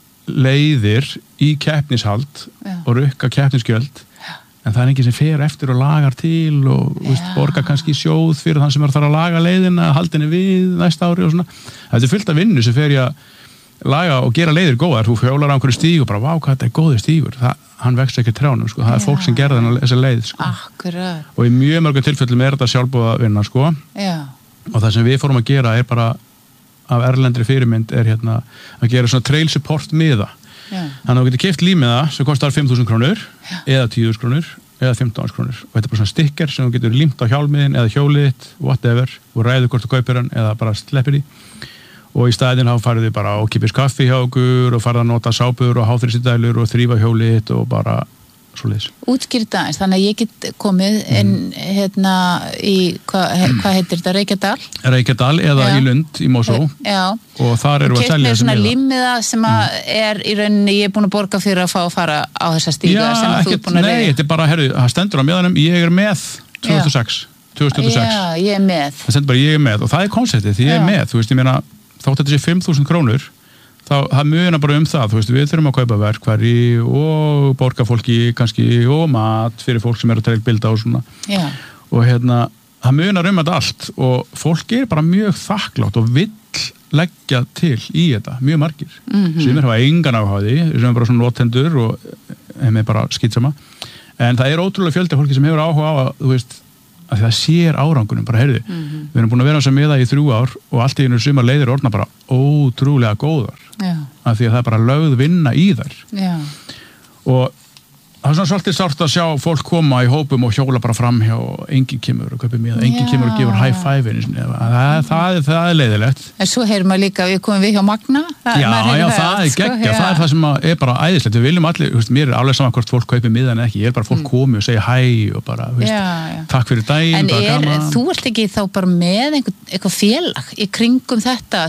leiðir í keppnishald Já. Og rukka keppnisgjöld en það er ekki sem fer eftir og lagar til og veist, borgar kannski sjóð fyrir þann sem er þar að laga leiðina, haldinni við næsta ári og svona. Það er fullt af vinnu sem fer í að laga og gera leiðir góðar. Þú hjólar á einhverju stíg og bara, vá, hvað þetta er góður stígur. Það, hann vex ekki trjánum, sko. Það er fólk sem gerði þennan þessa leið, sko. Akkurat. Og í mjög mörgum tilfellum er þetta sjálfboða vinna, sko. Já. Og það sem við fórum að gera er bara af erlendri fyrirmynd er hérna að gera svona trail support miða. Já. Þannig að þú getur keypt límiða sem kostar fimm þúsund krónur Já. Eða tíu þúsund krónur eða fimmtán þúsund krónur og þetta er bara svona sticker sem þú getur límt á hjálmiðin eða hjólið þitt, whatever, og ræður hvort þú kaupir hann eða bara sleppir því og í staðinn þá farið þið bara á kipis kaffi hjá okkur og farið að nota sápur og háþrýstidælur og þrýfa hjólið þitt og bara svoleiðis. Útskýrta eins, þannig að ég get komið inn hérna í, hvað hva heitir þetta, Reykjadal? Reykjadal eða Já. Í Lund í Mosó Já. Og þar eru að selja þessi miða. Og keypt með svona limmiða sem að er í rauninni, ég er búin að borga fyrir að fá að fara á þessa stíga Já, sem að þú er búin að reyða. Nei, þetta er bara, herru, það stendur á miðanum, ég er með tvö þúsund og sex. tvö þúsund og sex. Já, ég er með. Það stendur bara, ég er með og það er konceptið, ég er með, þú veist, ég meina, þótt þetta sé fimm þúsund krónur, þá það munar bara um það, þú veist, við þurfum að kaupa verkfæri og borga fólki kannski og mat fyrir fólk sem er að treyla bilda og svona. Já. Og hérna, það munar um þetta allt og fólk er bara mjög þakklátt og vill leggja til í þetta, mjög margir. Mm-hmm. Sem er hafa engan áhuga á því, sem er bara svona notendur og þeim er bara skýtsama. En það er ótrúlega fjöldi fólki sem hefur áhuga á að, þú veist, að það sér árangunum, bara heyrðu, mm-hmm. við erum búin að vera sem með það í þrjú ár og allt í einu sumar leiðir orðna bara ótrúlega góðar Já. Af því að það er bara lögð vinna í þær Já. Og það er svona svolítið sárt að sjá fólk koma í hópum og hjóla bara fram hjá og enginn kemur og kaupir með, enginn Já. Kemur og gefur high five það, það, það, það er leiðilegt. En svo heyrum maður líka, við komum við hjá Magna það, Já, já, það, það er geggja, sko, það er það sem er bara æðislegt, við viljum allir, veist, mér er alveg saman hvort fólk kaupir miðan ekki, ég er bara fólk mm. komi og segja hæ og bara, veist, já, já. Takk fyrir daginn. En er, þú ert ekki þá bara með einhver, eitthvað félag í kringum þetta